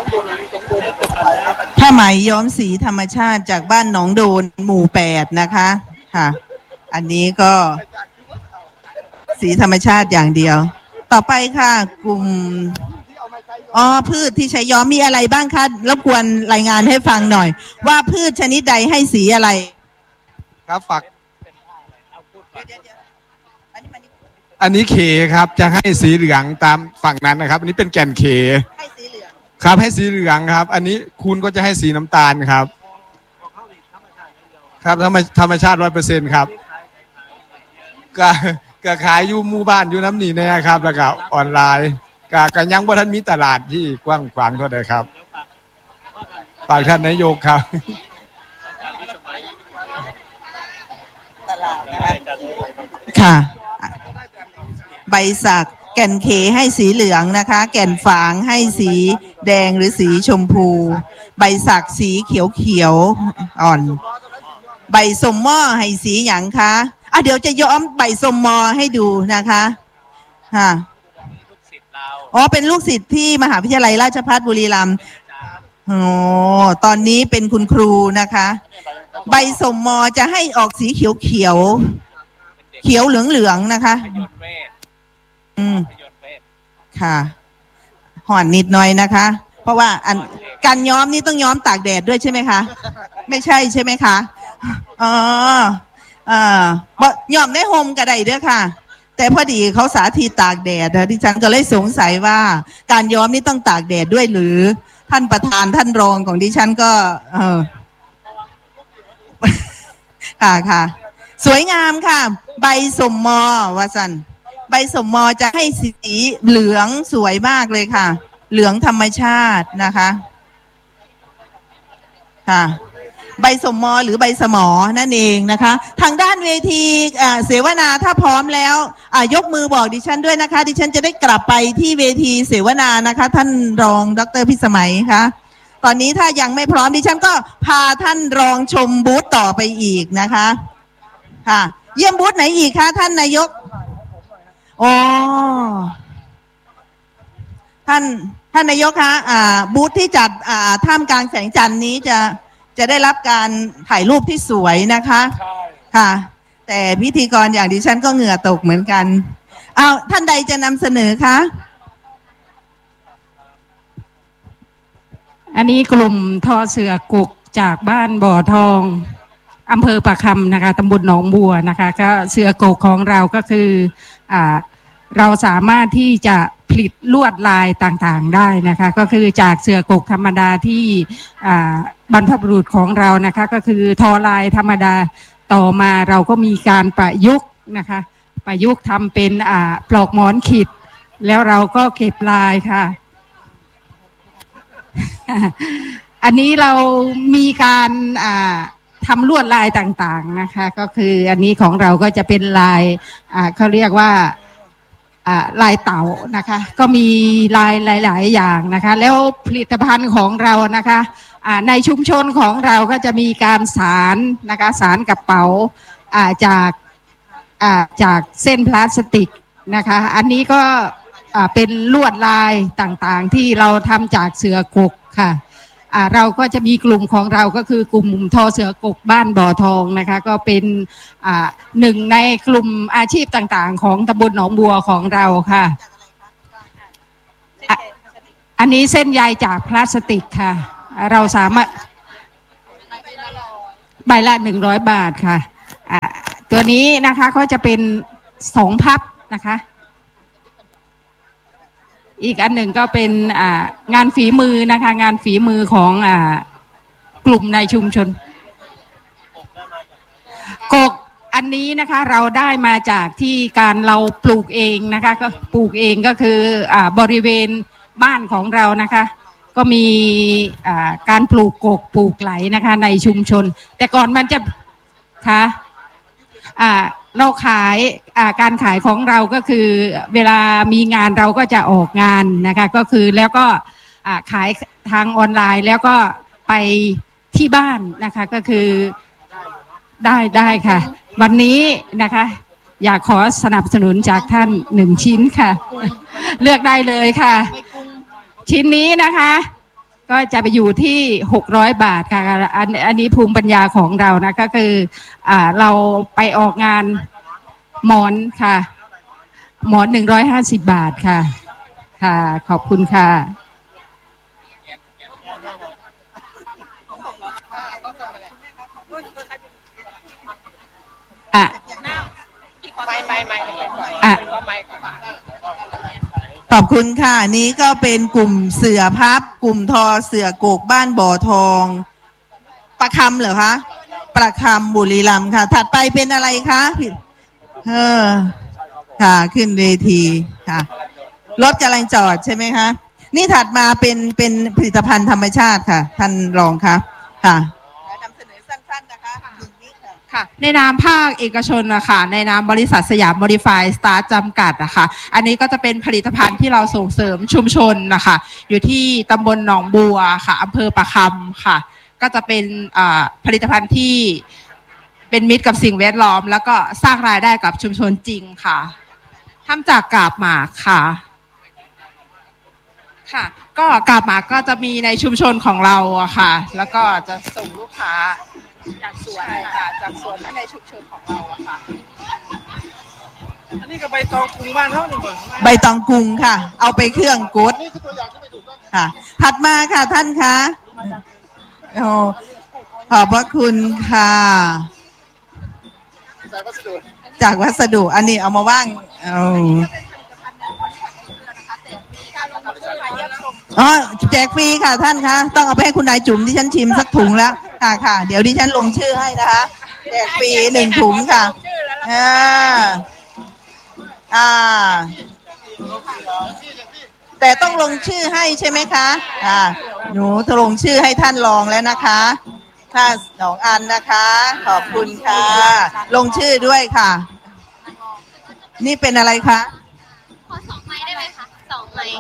ผ้าไหมย้อมสีธรรมชาติจากบ้านหนองโดนหมู่แปดนะคะค่ะอันนี้ก็สีธรรมชาติอย่างเดียวต่อไปค่ะกลุ่มอ๋อพืชที่ใช้ย้อมมีอะไรบ้างคะรบกวนรายงานให้ฟังหน่อยว่าพืชชนิดใดให้สีอะไรครับฝักอันนี้เขครับจะให้สีเหลืองตามฝั่งนั้นนะครับอันนี้เป็นแก่นเขให้สีเหลืองครับให้สีเหลืองครับอันนี้คุณก็จะให้สีน้ำตาลครับครับธรรมธรรมชาติร้อยเปอร์เซ็นต์ครับก็ก็ขายอยู่หมู่บ้านอยู่น้ำหนีเนี่ยครับแล้วก็ออนไลน์ก็ก็ยังว่าท่านมีตลาดที่กว้างขวางเท่าใดครับฝากท่านนายกครับค่ะใบสักแก่นเขให้สีเหลืองนะคะแก่นฝางให้สีแดงหรือสีชมพูใบสักสีเขียวเขียวอ่อนใบสมหม้อให้สีหยังคะอ่ะเดี๋ยวจะย้อมใบสมมอให้ดูนะคะค่ะอ๋อเป็นลูกศิษย์ที่มหาวิทยาลัยราชภัฏบุรีรัมย์โอ้ตอนนี้เป็นคุณครูนะคะใบสมมอจะให้ออกสีเขียวเขียวเขียวเหลืองเหลืองนะคะอืมค่ะห่อนนิดหน่อยนะคะเพราะว่าอันการย้อมนี่ต้องย้อมตากแดดด้วยใช่ไหมคะไม่ใช่ใช่ไหมคะอ๋ออ่าบ่ย้อมได้โฮมกระไดด้วยค่ะแต่พอดีเขาสาธิตตากแดดนะดิฉันก็เลยสงสัยว่าการย้อมนี่ต้องตากแดดด้วยหรือท่านประธานท่านรองของดิฉันก็เออค่ะค่ะสวยงามค่ะใบสมมอวาสันใบสมมอจะให้สีเหลืองสวยมากเลยค่ะเหลืองธรรมชาตินะคะค่ะใบสมมอหรือใบสมอนั่นเองนะคะทางด้านเวทีเสวนาถ้าพร้อมแล้วยกมือบอกดิฉันด้วยนะคะดิฉันจะได้กลับไปที่เวทีเสวนานะคะท่านรองดร.พิสมัยคะตอนนี้ถ้ายังไม่พร้อมดิฉันก็พาท่านรองชมบูธต่อไปอีกนะคะค่ะเยี่ยมบูธไหนอีกคะท่านนายกอ๋อท่านท่านนายกคะอ่าบูธที่จัดอ่าท่ามกลางแสงจันทร์นี้จะจะได้รับการถ่ายรูปที่สวยนะคะค่ะแต่พิธีกรอย่างดิฉันก็เหงื่อตกเหมือนกันอ้าวท่านใดจะนำเสนอคะอันนี้กลุ่มทอเสือกุกจากบ้านบ่อทองอำเภอปะคำนะคะตำบลหนองบัวนะคะก็เสือกกของเราก็คืออ่าเราสามารถที่จะผลิตลวดลายต่างๆได้นะคะก็คือจากเสือกกธรรมดาที่อ่าบรรพบุรุษของเรานะคะก็คือทอลายธรรมดาต่อมาเราก็มีการประยุกต์นะคะประยุกต์ทำเป็นอ่าปลอกหมอนขีดแล้วเราก็เก็บลายค่ะ อันนี้เรามีการอ่าทำลวดลายต่างๆนะคะก็คืออันนี้ของเราก็จะเป็นลายอ่าเขาเรียกว่าอ่าลายเต่านะคะก็มีลายหลายๆอย่างนะคะแล้วผลิตภัณฑ์ของเรานะคะอ่าในชุมชนของเราก็จะมีการสารนะคะสารกระเป๋าอ่าจากอ่าจากเส้นพลาสติกนะคะอันนี้ก็อ่าเป็นลวดลายต่างๆที่เราทำจากเสือกกค่ะอ่าเราก็จะมีกลุ่มของเราก็คือกลุ่มทอเสือกกบ้านบ่อทองนะคะก็เป็นอ่าหนึ่งในกลุ่มอาชีพต่างๆของตำบลหนองบัวของเราค่ะอ่ะอันนี้เส้นใยจากพลาสติกค่ะเราสามารถใบละหนึ่งร้อยบาทค่ะอ่ะตัวนี้นะคะก็จะเป็นสองพับนะคะอีกอันหนึ่งก็เป็นอ่างานฝีมือนะคะงานฝีมือของอ่ากลุ่มในชุมชนกกอันนี้นะคะเราได้มาจากที่การเราปลูกเองนะคะก็ปลูกเองก็คืออ่าบริเวณบ้านของเรานะคะก็มีอ่าการปลูกกกปลูกไหลนะคะในชุมชนแต่ก่อนมันจะค่ะอ่าเราขายอ่าการขายของเราก็คือเวลามีงานเราก็จะออกงานนะคะก็คือแล้วก็อ่าขายทางออนไลน์แล้วก็ไปที่บ้านนะคะก็คือได้ได้ค่ะวันนี้นะคะอยากขอสนับสนุนจากท่านหนึ่งชิ้นค่ะเลือกได้เลยค่ะชิ้นนี้นะคะก็จะไปอยู่ที่หกร้อยบาทค่ะอันอันนี้ภูมิปัญญาของเรานะก็คืออ่าเราไปออกงานหมอนค่ะหมอนหนึ่งร้อยห้าสิบบาทค่ะค่ะขอบคุณค่ะอ่ะอ่ะขอบคุณค่ะนี้ก็เป็นกลุ่มเสือพับกลุ่มทอเสือโกกบ้านบ่อทองประคำเหรอคะประคำบุรีรัมย์ค่ะถัดไปเป็นอะไรคะเออค่ะขึ้นเวทีค่ะรถกำลังจอดใช่ไหมคะนี่ถัดมาเป็นเป็นผลิตภัณฑ์ธรรมชาติค่ะท่านรองคะค่ะนำเสนอสั้นๆนะคะค่ะในนามภาคเอกชนนะคะในนามบริษัทสยามโมดิฟายสตาร์ทจำกัดนะคะอันนี้ก็จะเป็นผลิตภัณฑ์ที่เราส่งเสริมชุมชนนะคะอยู่ที่ตำบลหนองบัวค่ะอำเภอปะคำค่ะก็จะเป็นผลิตภัณฑ์ที่เป็นมิตรกับสิ่งแวดล้อมแล้วก็สร้างรายได้กับชุมชนจริงค่ะทำจากกาบหมากค่ะค่ะก็กาบหมากก็จะมีในชุมชนของเราอะค่ะแล้วก็จะส่งลูกค้าจากสวนค่ะจากสวนและในชุมชนของเราอะค่ะอันนี้ก็ใบตองกรุงบ้านเท่าหนึ่งใบตองกรุงค่ะเอาไปเครื่องกดค่ะถัดมาค่ะท่านคะโอ้ขอบพระคุณค่ะจากวัสดุอันนี้เอามาว่างเอาอ๋อแจกฟรีค่ะท่านคะต้องเอาไปให้คุณนายจุ๋มที่ฉันชิมสักถุงแล้วค่ะค่ะเดี๋ยวดิฉันลงชื่อให้นะคะแจกฟรีหนึ่งถุงค่ะอ่าอ่าแต่ต้องลงชื่อให้ใช่ไหมคะอ่าหนูจะลงชื่อให้ท่านรองแล้วนะคะถ้าสองอันนะคะขอบคุณค่ะลงชื่อด้วยค่ะนี่เป็นอะไรคะขอสองไม้ได้ไหมคะสองไม้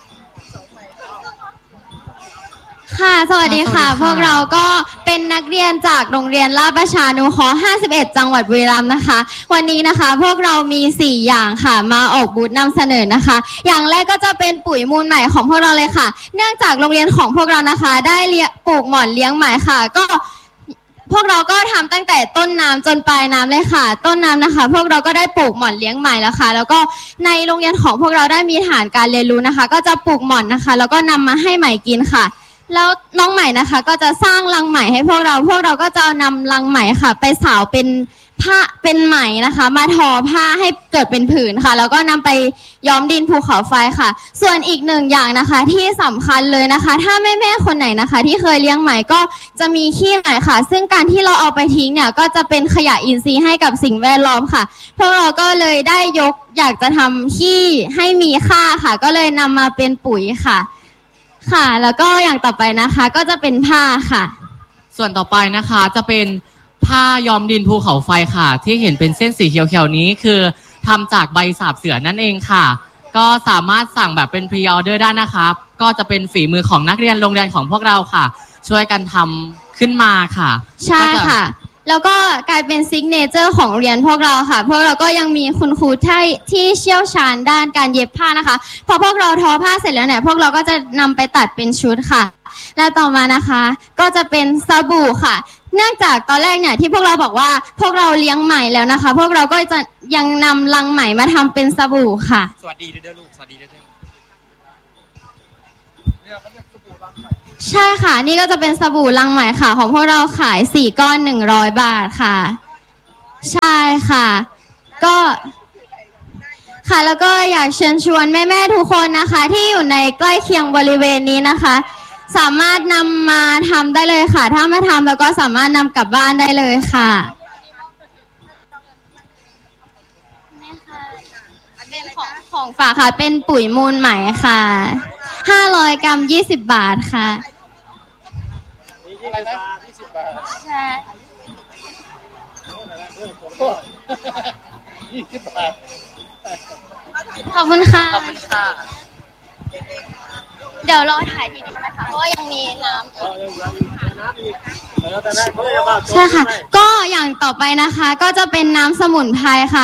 ค่ะสวัสดีค่ะพวกเราก็เป็นนักเรียนจากโรงเรียนราชประชานุเคราะห์ห้าสิบเอ็ดจังหวัดบุรีรัมย์นะคะวันนี้นะคะพวกเรามีสี่อย่างค่ะมาออกบูธนำเสนอนะคะอย่างแรกก็จะเป็นปุ๋ยมูลใหม่ของพวกเราเลยค่ะเนื่องจากโรงเรียนของพวกเรานะคะได้เลี้ยงปลูกหม่อนเลี้ยงไหมค่ะก็พวกเราก็ทำตั้งแต่ต้นน้ำจนปลายน้ำเลยค่ะต้นน้ำนะคะพวกเราก็ได้ปลูกหม่อนเลี้ยงไหมแล้วค่ะแล้วก็ในโรงเรียนของพวกเราได้มีฐานการเรียนรู้นะคะก็จะปลูกหม่อนนะคะแล้วก็นำมาให้ไหมกินค่ะแล้วน้องใหม่นะคะก็จะสร้างรังไหมให้พวกเราพวกเราก็จะนำรังไหมค่ะไปสาวเป็นผ้าเป็นไหมนะคะมาทอผ้าให้เกิดเป็นผืนค่ะแล้วก็นำไปย้อมดินภูเขาไฟค่ะส่วนอีกหนึ่งอย่างนะคะที่สำคัญเลยนะคะถ้าแม่แม่คนไหนนะคะที่เคยเลี้ยงไหมก็จะมีขี้ไหมค่ะซึ่งการที่เราเอาไปทิ้งเนี่ยก็จะเป็นขยะอินทรีย์ให้กับสิ่งแวดล้อมค่ะพวกเราก็เลยได้ยกอยากจะทำขี้ให้มีค่าค่ะก็เลยนำมาเป็นปุ๋ยค่ะค่ะแล้วก็อย่างต่อไปนะคะก็จะเป็นผ้าค่ะส่วนต่อไปนะคะจะเป็นผ้าย้อมดินภูเขาไฟค่ะที่เห็นเป็นเส้นสีเขียวๆนี้คือทำจากใบสาบเสือนั่นเองค่ะก็สามารถสั่งแบบเป็นพรีออเดอร์ได้นะคะก็จะเป็นฝีมือของนักเรียนโรงเรียนของพวกเราค่ะช่วยกันทำขึ้นมาค่ะใช่ค่ะแล้วก็กลายเป็นซิกเนเจอร์ของเรียนพวกเราค่ะพวกเราก็ยังมีคุณครูที่ที่เชี่ยวชาญด้านการเย็บผ้านะคะพอพวกเราทอผ้าเสร็จแล้วเนี่ยพวกเราก็จะนำไปตัดเป็นชุดค่ะและต่อมานะคะก็จะเป็นสบู่ค่ะ เนื่องจากตอนแรกเนี่ยที่พวกเราบอกว่าพวกเราเลี้ยงไหมแล้วนะคะ พวกเราก็จะยังนำรังไหมมาทำเป็นสบู่ค่ะสวัสดีเด้อลูกสวัสดีเด้อใช่ค่ะนี่ก็จะเป็นสบู่รังไหมค่ะของพวกเราขายสี่ก้อนหนึ่งร้อยบาทค่ะใช่ค่ะก็ค่ะแล้วก็อยากเชิญชวนแม่ๆทุกคนนะคะที่อยู่ในใกล้เคียงบริเวณนี้นะคะสามารถนำมาทำได้เลยค่ะถ้าไม่ทำแล้วก็สามารถนำกลับบ้านได้เลยค่ะเป็นของของฝากค่ะเป็นปุ๋ยมูลไหมค่ะห้าร้อยกรัมยี่สิบบาทค่ะใช่ขอบคุณค่ะเดี๋ยวรอถ่ายทีนี้นะคะเพราะว่ายังมีน้ำใช่ค่ะก็อย่างต่อไปนะคะก็จะเป็นน้ำสมุนไพรค่ะ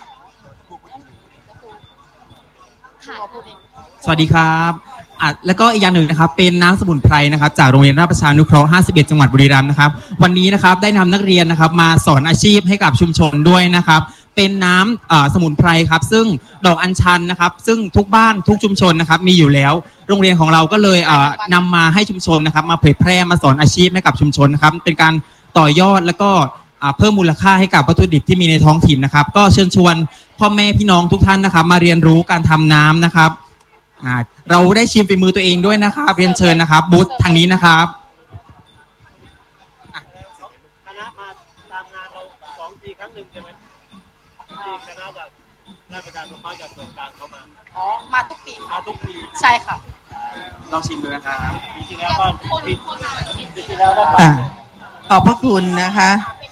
สวัสดีครับอ่ะแล้วก็อีกอย่างหนึ่งนะครับเป็นน้ำสมุนไพรนะครับจากโรงเรียนราชประชานุเคราะห์ห้าสิบเอ็ดจังหวัดบุรีรัมย์นะครับวันนี้นะครับได้นำนักเรียนนะครับมาสอนอาชีพให้กับชุมชนด้วยนะครับเป็นน้ำสมุนไพรครับซึ่งดอกอัญชันนะครับซึ่งทุกบ้านทุกชุมชนนะครับมีอยู่แล้วโรงเรียนของเราก็เลยนำมาให้ชุมชนนะครับมาเผยแพร่มาสอนอาชีพให้กับชุมชนนะครับเป็นการต่อยอดแล้วก็เพิ่มมูลค่าให้กับวัตถุดิบที่มีในท้องถิ่นนะครับก็เชิญชวนพ่อแม่พี่น้องทุกท่านนะครับมาเรียนรู้การทำน้ำนะครับเราได้ชิมฝีมือตัวเองด้วยนะครับเรียนเชิญนะครับบูธทางนี้นะครับคณะมาตามงานเราสองปีครั้งหนึ่งใช่ไหมที่คณะจากราชประชานุเคราะห์จากส่วนกลางเขามาอ๋อมาทุกปีมาทุกปีใช่ค่ะลองชิมดูนะครับปีที่แล้วก็ปีที่แล้วก็ขอบพระคุณนะคะ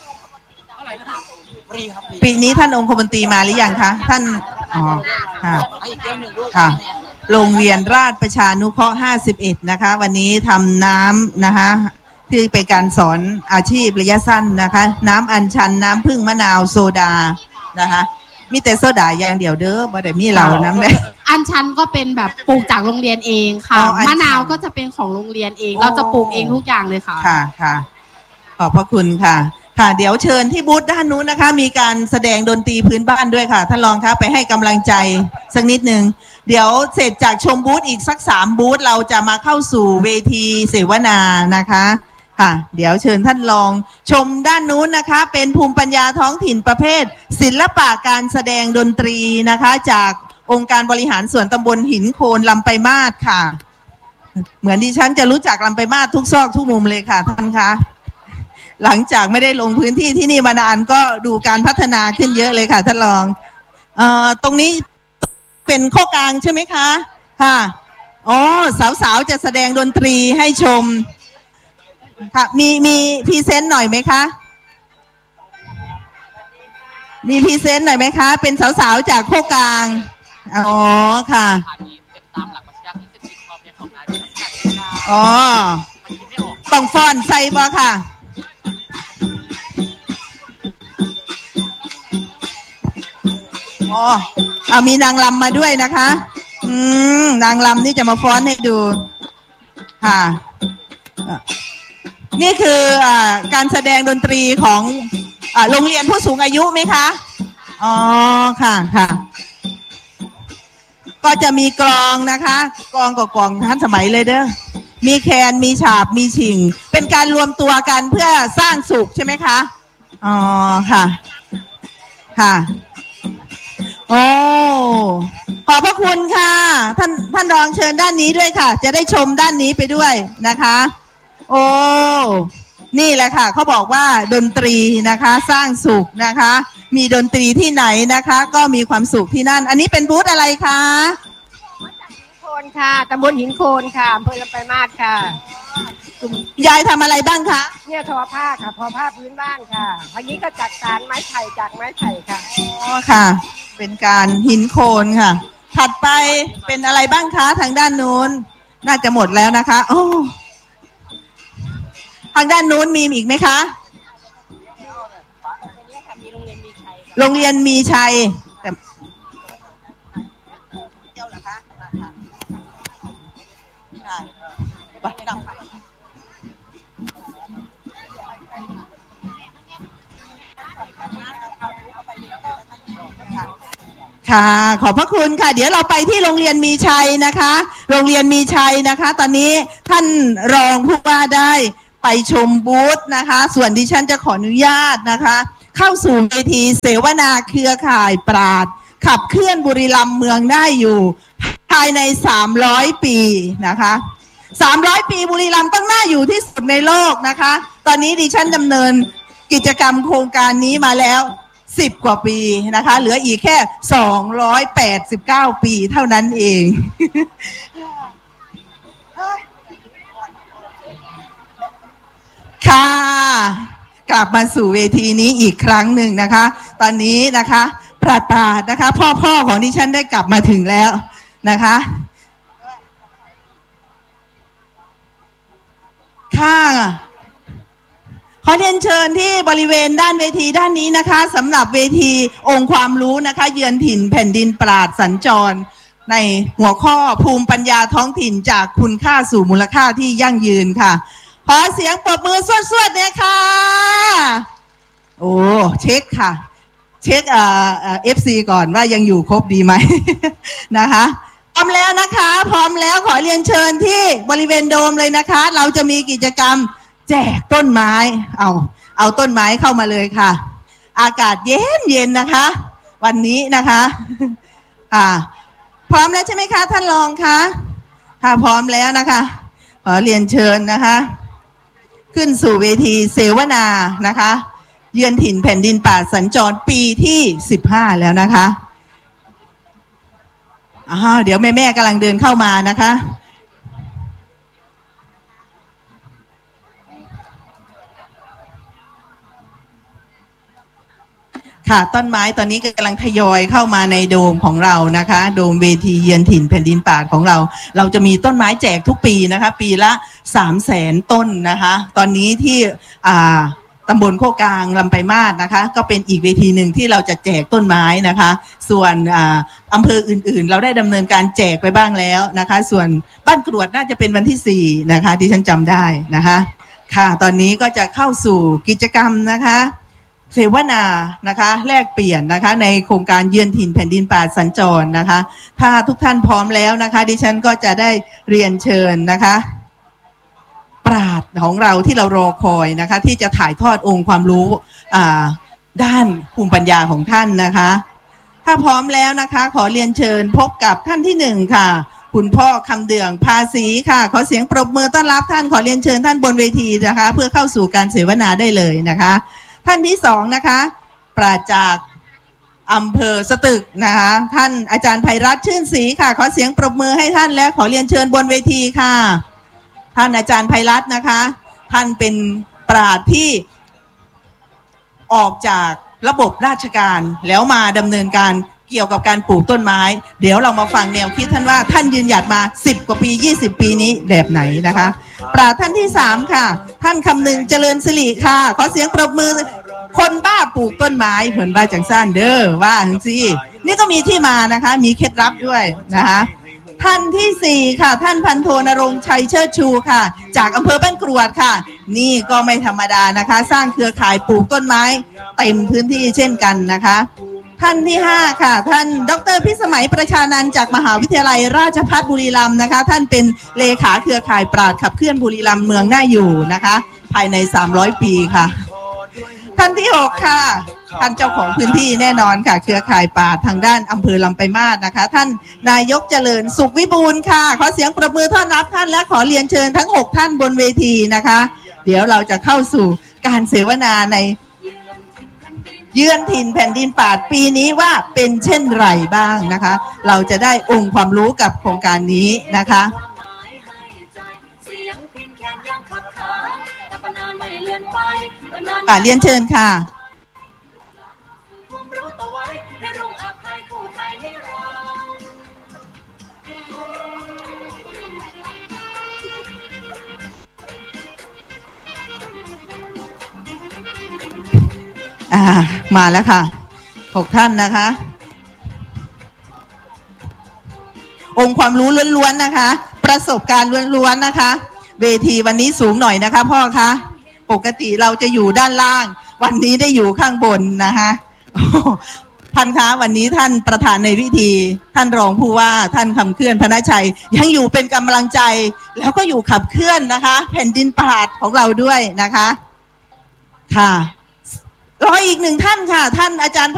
ปีนี้ท่านองคมนตรีมาหรือยังคะท่านอ๋อค่ะค่ะโรงเรียนราชประชานุเคราะห์ห้าสิบเอ็ดนะคะวันนี้ทำน้ำนะคะที่เป็นการสอนอาชีพระยะสั้นนะคะน้ำอัญชันน้ำผึ้งมะนาวโซดานะคะมีแต่โซดาอย่างเดียวเด้อบ่ได้มีเราน้ำเลยอัญชันก็เป็นแบบปลูกจากโรงเรียนเองค่ะมะนาวก็จะเป็นของโรงเรียนเองเราจะปลูกเองทุกอย่างเลยค่ะค่ะค่ะขอบพระคุณค่ะค่ะเดี๋ยวเชิญที่บูธด้านนู้นนะคะมีการแสดงดนตรีพื้นบ้านด้วยค่ะท่านรองคะไปให้กำลังใจสักนิดนึงเดี๋ยวเสร็จจากชมบูธอีกสักสามบูธเราจะมาเข้าสู่เวทีเสวนานะคะค่ะเดี๋ยวเชิญท่านรองชมด้านนู้นนะคะเป็นภูมิปัญญาท้องถิ่นประเภทศิลปะการแสดงดนตรีนะคะจากองค์การบริหารส่วนตำบลหินโคนลำไปมาศค่ะเหมือนดิฉันจะรู้จักลำไปมาศทุกซอกทุกมุมเลยค่ะท่านคะหลังจากไม่ได้ลงพื้นที่ที่นี่มานานก็ดูการพัฒนาขึ้นเยอะเลยค่ะท่านรองเอ่อตรงนี้เป็นข้อกลางใช่ไหมคะค่ะอ๋อสาวๆจะแสดงดนตรีให้ชมค่ะมีมีพรีเซนต์หน่อยไหมคะมีพรีเซนต์หน่อยไหมคะเป็นสาวๆจากข้อกลางอ๋อค่ะอ๋อต้องฟ้อนใส่บ่ค่ะอ๋อเอามีนางรำมาด้วยนะคะอืมนางรำนี่จะมาฟ้อนให้ดูค่ะนี่คืออ่าการแสดงดนตรีของอ่าโรงเรียนผู้สูงอายุไหมคะอ๋อค่ะค่ะก็จะมีกลองนะคะกลองกับกลองทันสมัยเลยเด้อมีแคนมีฉาบมีฉิงเป็นการรวมตัวกันเพื่อสร้างสุขใช่ไหมคะอ๋อค่ะค่ะโอ้ขอบพระคุณค่ะท่านท่านรองเชิญด้านนี้ด้วยค่ะจะได้ชมด้านนี้ไปด้วยนะคะโอ้นี่แหละค่ะเขาบอกว่าดนตรีนะคะสร้างสุขนะคะมีดนตรีที่ไหนนะคะก็มีความสุขที่นั่นอันนี้เป็นบูธอะไรคะโคนค่ะตำบลหินโคนค่ะอำเภอลำปลายมาศค่ะยายทำอะไรบ้างคะเนี่ยทอผ้าค่ะทอผ้าพื้นบ้านค่ะวันนี้ก็จัดการไม้ไผ่จากไม้ไผ่ค่ะอ๋อค่ะเป็นการหินโคนค่ะถัดไปเป็นอะไรบ้างคะทางด้านนู้นน่าจะหมดแล้วนะคะโอ้ทางด้านนู้นมีอีกไหมคะโรงเรียนมีชัยแต่เจ้าเหรอคะค่ะขอบพระคุณค่ะเดี๋ยวเราไปที่โรงเรียนมีชัยนะคะโรงเรียนมีชัยนะคะตอนนี้ท่านรองผู้ว่าได้ไปชมบูธนะคะส่วนดิฉันจะขออนุญาตนะคะเข้าสู่เวทีเสวนาเครือข่ายปราชญ์ขับเคลื่อนบุรีรัมย์เมืองได้อยู่ภายในสามร้อยปีนะคะสามร้อยปีบุรีรัมย์ต้องน่าอยู่ที่สุดในโลกนะคะตอนนี้ดิฉันดำเนินกิจกรรมโครงการนี้มาแล้วสิบกว่าปีนะคะเหลืออีกแค่สองร้อยแปดสิบเก้าปีเท่านั้นเอง ค่ะกลับมาสู่เวทีนี้อีกครั้งหนึ่งนะคะตอนนี้นะคะปราดปราดนะคะพ่อพ่อของดิฉันได้กลับมาถึงแล้วนะคะค่ะขอเรียนเชิญที่บริเวณด้านเวทีด้านนี้นะคะสำหรับเวทีองค์ความรู้นะคะเยือนถิ่นแผ่นดินปราดสัญจรในหัวข้อภูมิปัญญาท้องถิ่นจากคุณค่าสู่มูลค่าที่ยั่งยืนค่ะขอเสียงปรบมือสวดๆเนี่ยค่ะโอ้เช็คค่ะเช็คเอ่อเอฟซีก่อนว่ายังอยู่ครบดีไหม นะคะพร้อมแล้วนะคะพร้อมแล้วขอเรียนเชิญที่บริเวณโดมเลยนะคะเราจะมีกิจกรรมแจกต้นไม้เอาเอาต้นไม้เข้ามาเลยค่ะอากาศเย็นเย็นนะคะวันนี้นะคะอ่าพร้อมแล้วใช่ไหมคะท่านรองคะค่ะพร้อมแล้วนะคะขอเรียนเชิญนะคะขึ้นสู่เวทีเสวนานะคะเยือนถิ่นแผ่นดินป่าสัญจรปีที่สิบห้าแล้วนะคะอ้าวเดี๋ยวแม่แม่กำลังเดินเข้ามานะคะค่ะต้นไม้ตอนนี้กำลังทยอยเข้ามาในโดมของเรานะคะโดมเวทีเยือนถิ่นแผ่นดินป่าของเราเราจะมีต้นไม้แจกทุกปีนะคะปีละสามแสนต้นนะคะตอนนี้ที่อ่าตำบลโคกลางลำปลายมาศนะคะก็เป็นอีกเวทีหนึ่งที่เราจะแจกต้นไม้นะคะส่วนอ่าอำเภออื่นๆเราได้ดำเนินการแจกไปบ้างแล้วนะคะส่วนบ้านกรวดน่าจะเป็นวันที่สี่นะคะที่ฉันจำได้นะคะค่ะตอนนี้ก็จะเข้าสู่กิจกรรมนะคะเสวนานะคะแลกเปลี่ยนนะคะในโครงการเยือนถิ่นแผ่นดินป่าสัญจรนะคะถ้าทุกท่านพร้อมแล้วนะคะดิฉันก็จะได้เรียนเชิญนะคะปราชญ์ของเราที่เรารอคอยนะคะที่จะถ่ายทอดองค์ความรู้อ่าด้านภูมิปัญญาของท่านนะคะถ้าพร้อมแล้วนะคะขอเรียนเชิญพบกับท่านที่หนึ่งค่ะคุณพ่อคำเดืองภาษีค่ะขอเสียงปรบมือต้อนรับท่านขอเรียนเชิญท่านบนเวทีนะคะเพื่อเข้าสู่การเสวนาได้เลยนะคะท่านที่สองนะคะปราชญ์จากอำเภอสตึกนะคะท่านอาจารย์ไพรัตน์ชื่นศรีค่ะขอเสียงปรบมือให้ท่านและขอเรียนเชิญบนเวทีค่ะท่านอาจารย์ไพรัตน์นะคะท่านเป็นปราชญ์ที่ออกจากระบบราชการแล้วมาดำเนินการเกี่ยวกับการปลูกต้นไม้เดี๋ยวเรามาฟังแนวคิดท่านว่าท่านยืนหยัดมาสิบกว่าปียี่สิบปีนี้แบบไหนนะคะปราชญ์ท่านที่สามค่ะท่านคำนึงเจริญสิริค่ะขอเสียงปรบมือคนบ้าปลูกต้นไม้เหมือนบ้าจังสั้นเด้อว่าทั้งสี่นี่ก็มีที่มานะคะมีเคล็ดลับด้วยนะคะท่านที่สี่ค่ะท่านพันโทนรงค์ชัยเชิดชูค่ะจากอำเภอบ้านกรวดค่ะนี่ก็ไม่ธรรมดานะคะสร้างเครือข่ายปลูกต้นไม้เต็มพื้นที่เช่นกันนะคะท่านที่ห้าค่ะท่านดร.พิสมัยประชานันท์จากมหาวิทยาลัยราชภัฏบุรีรัมย์นะคะท่านเป็นเลขาเครือข่ายปราชญ์ขับเคลื่อนบุรีรัมย์เมืองน่าอยู่นะคะภายในสามร้อยปีค่ะท่านที่หกค่ะท่านเจ้าของพื้นที่แน่นอนค่ะเครือข่ายปราชญ์ทางด้านอำเภอลำปลายมาศนะคะท่านนายกเจริญสุขวิบูลย์ค่ะขอเสียงปรบมือต้อนรับท่านและขอเรียนเชิญทั้งหกท่านบนเวทีนะคะเดี๋ยวเราจะเข้าสู่การเสวนาในเยือนถิ่นแผ่นดินป่าปีนี้ว่าเป็นเช่นไรบ้างนะคะเราจะได้องค์ความรู้กับโครงการนี้นะคะป่าเรียนเชิญค่ะอ่ามาแล้วค่ะหกท่านนะคะองค์ความรู้ล้วนๆนะคะประสบการณ์ล้วนๆนะคะเวทีวันนี้สูงหน่อยนะคะพ่อคะปกติเราจะอยู่ด้านล่างวันนี้ได้อยู่ข้างบนนะคะท่านคะวันนี้ท่านประธานในพิธี ท่านรองผู้ว่าท่านคำเคลื่อนพนาชัยยังอยู่เป็นกำลังใจแล้วก็อยู่ขับเคลื่อนนะคะ แผ่นดินปราดของเราด้วยนะคะค่ะรออีกหนึ่งท่านค่ะท่านอาจารย์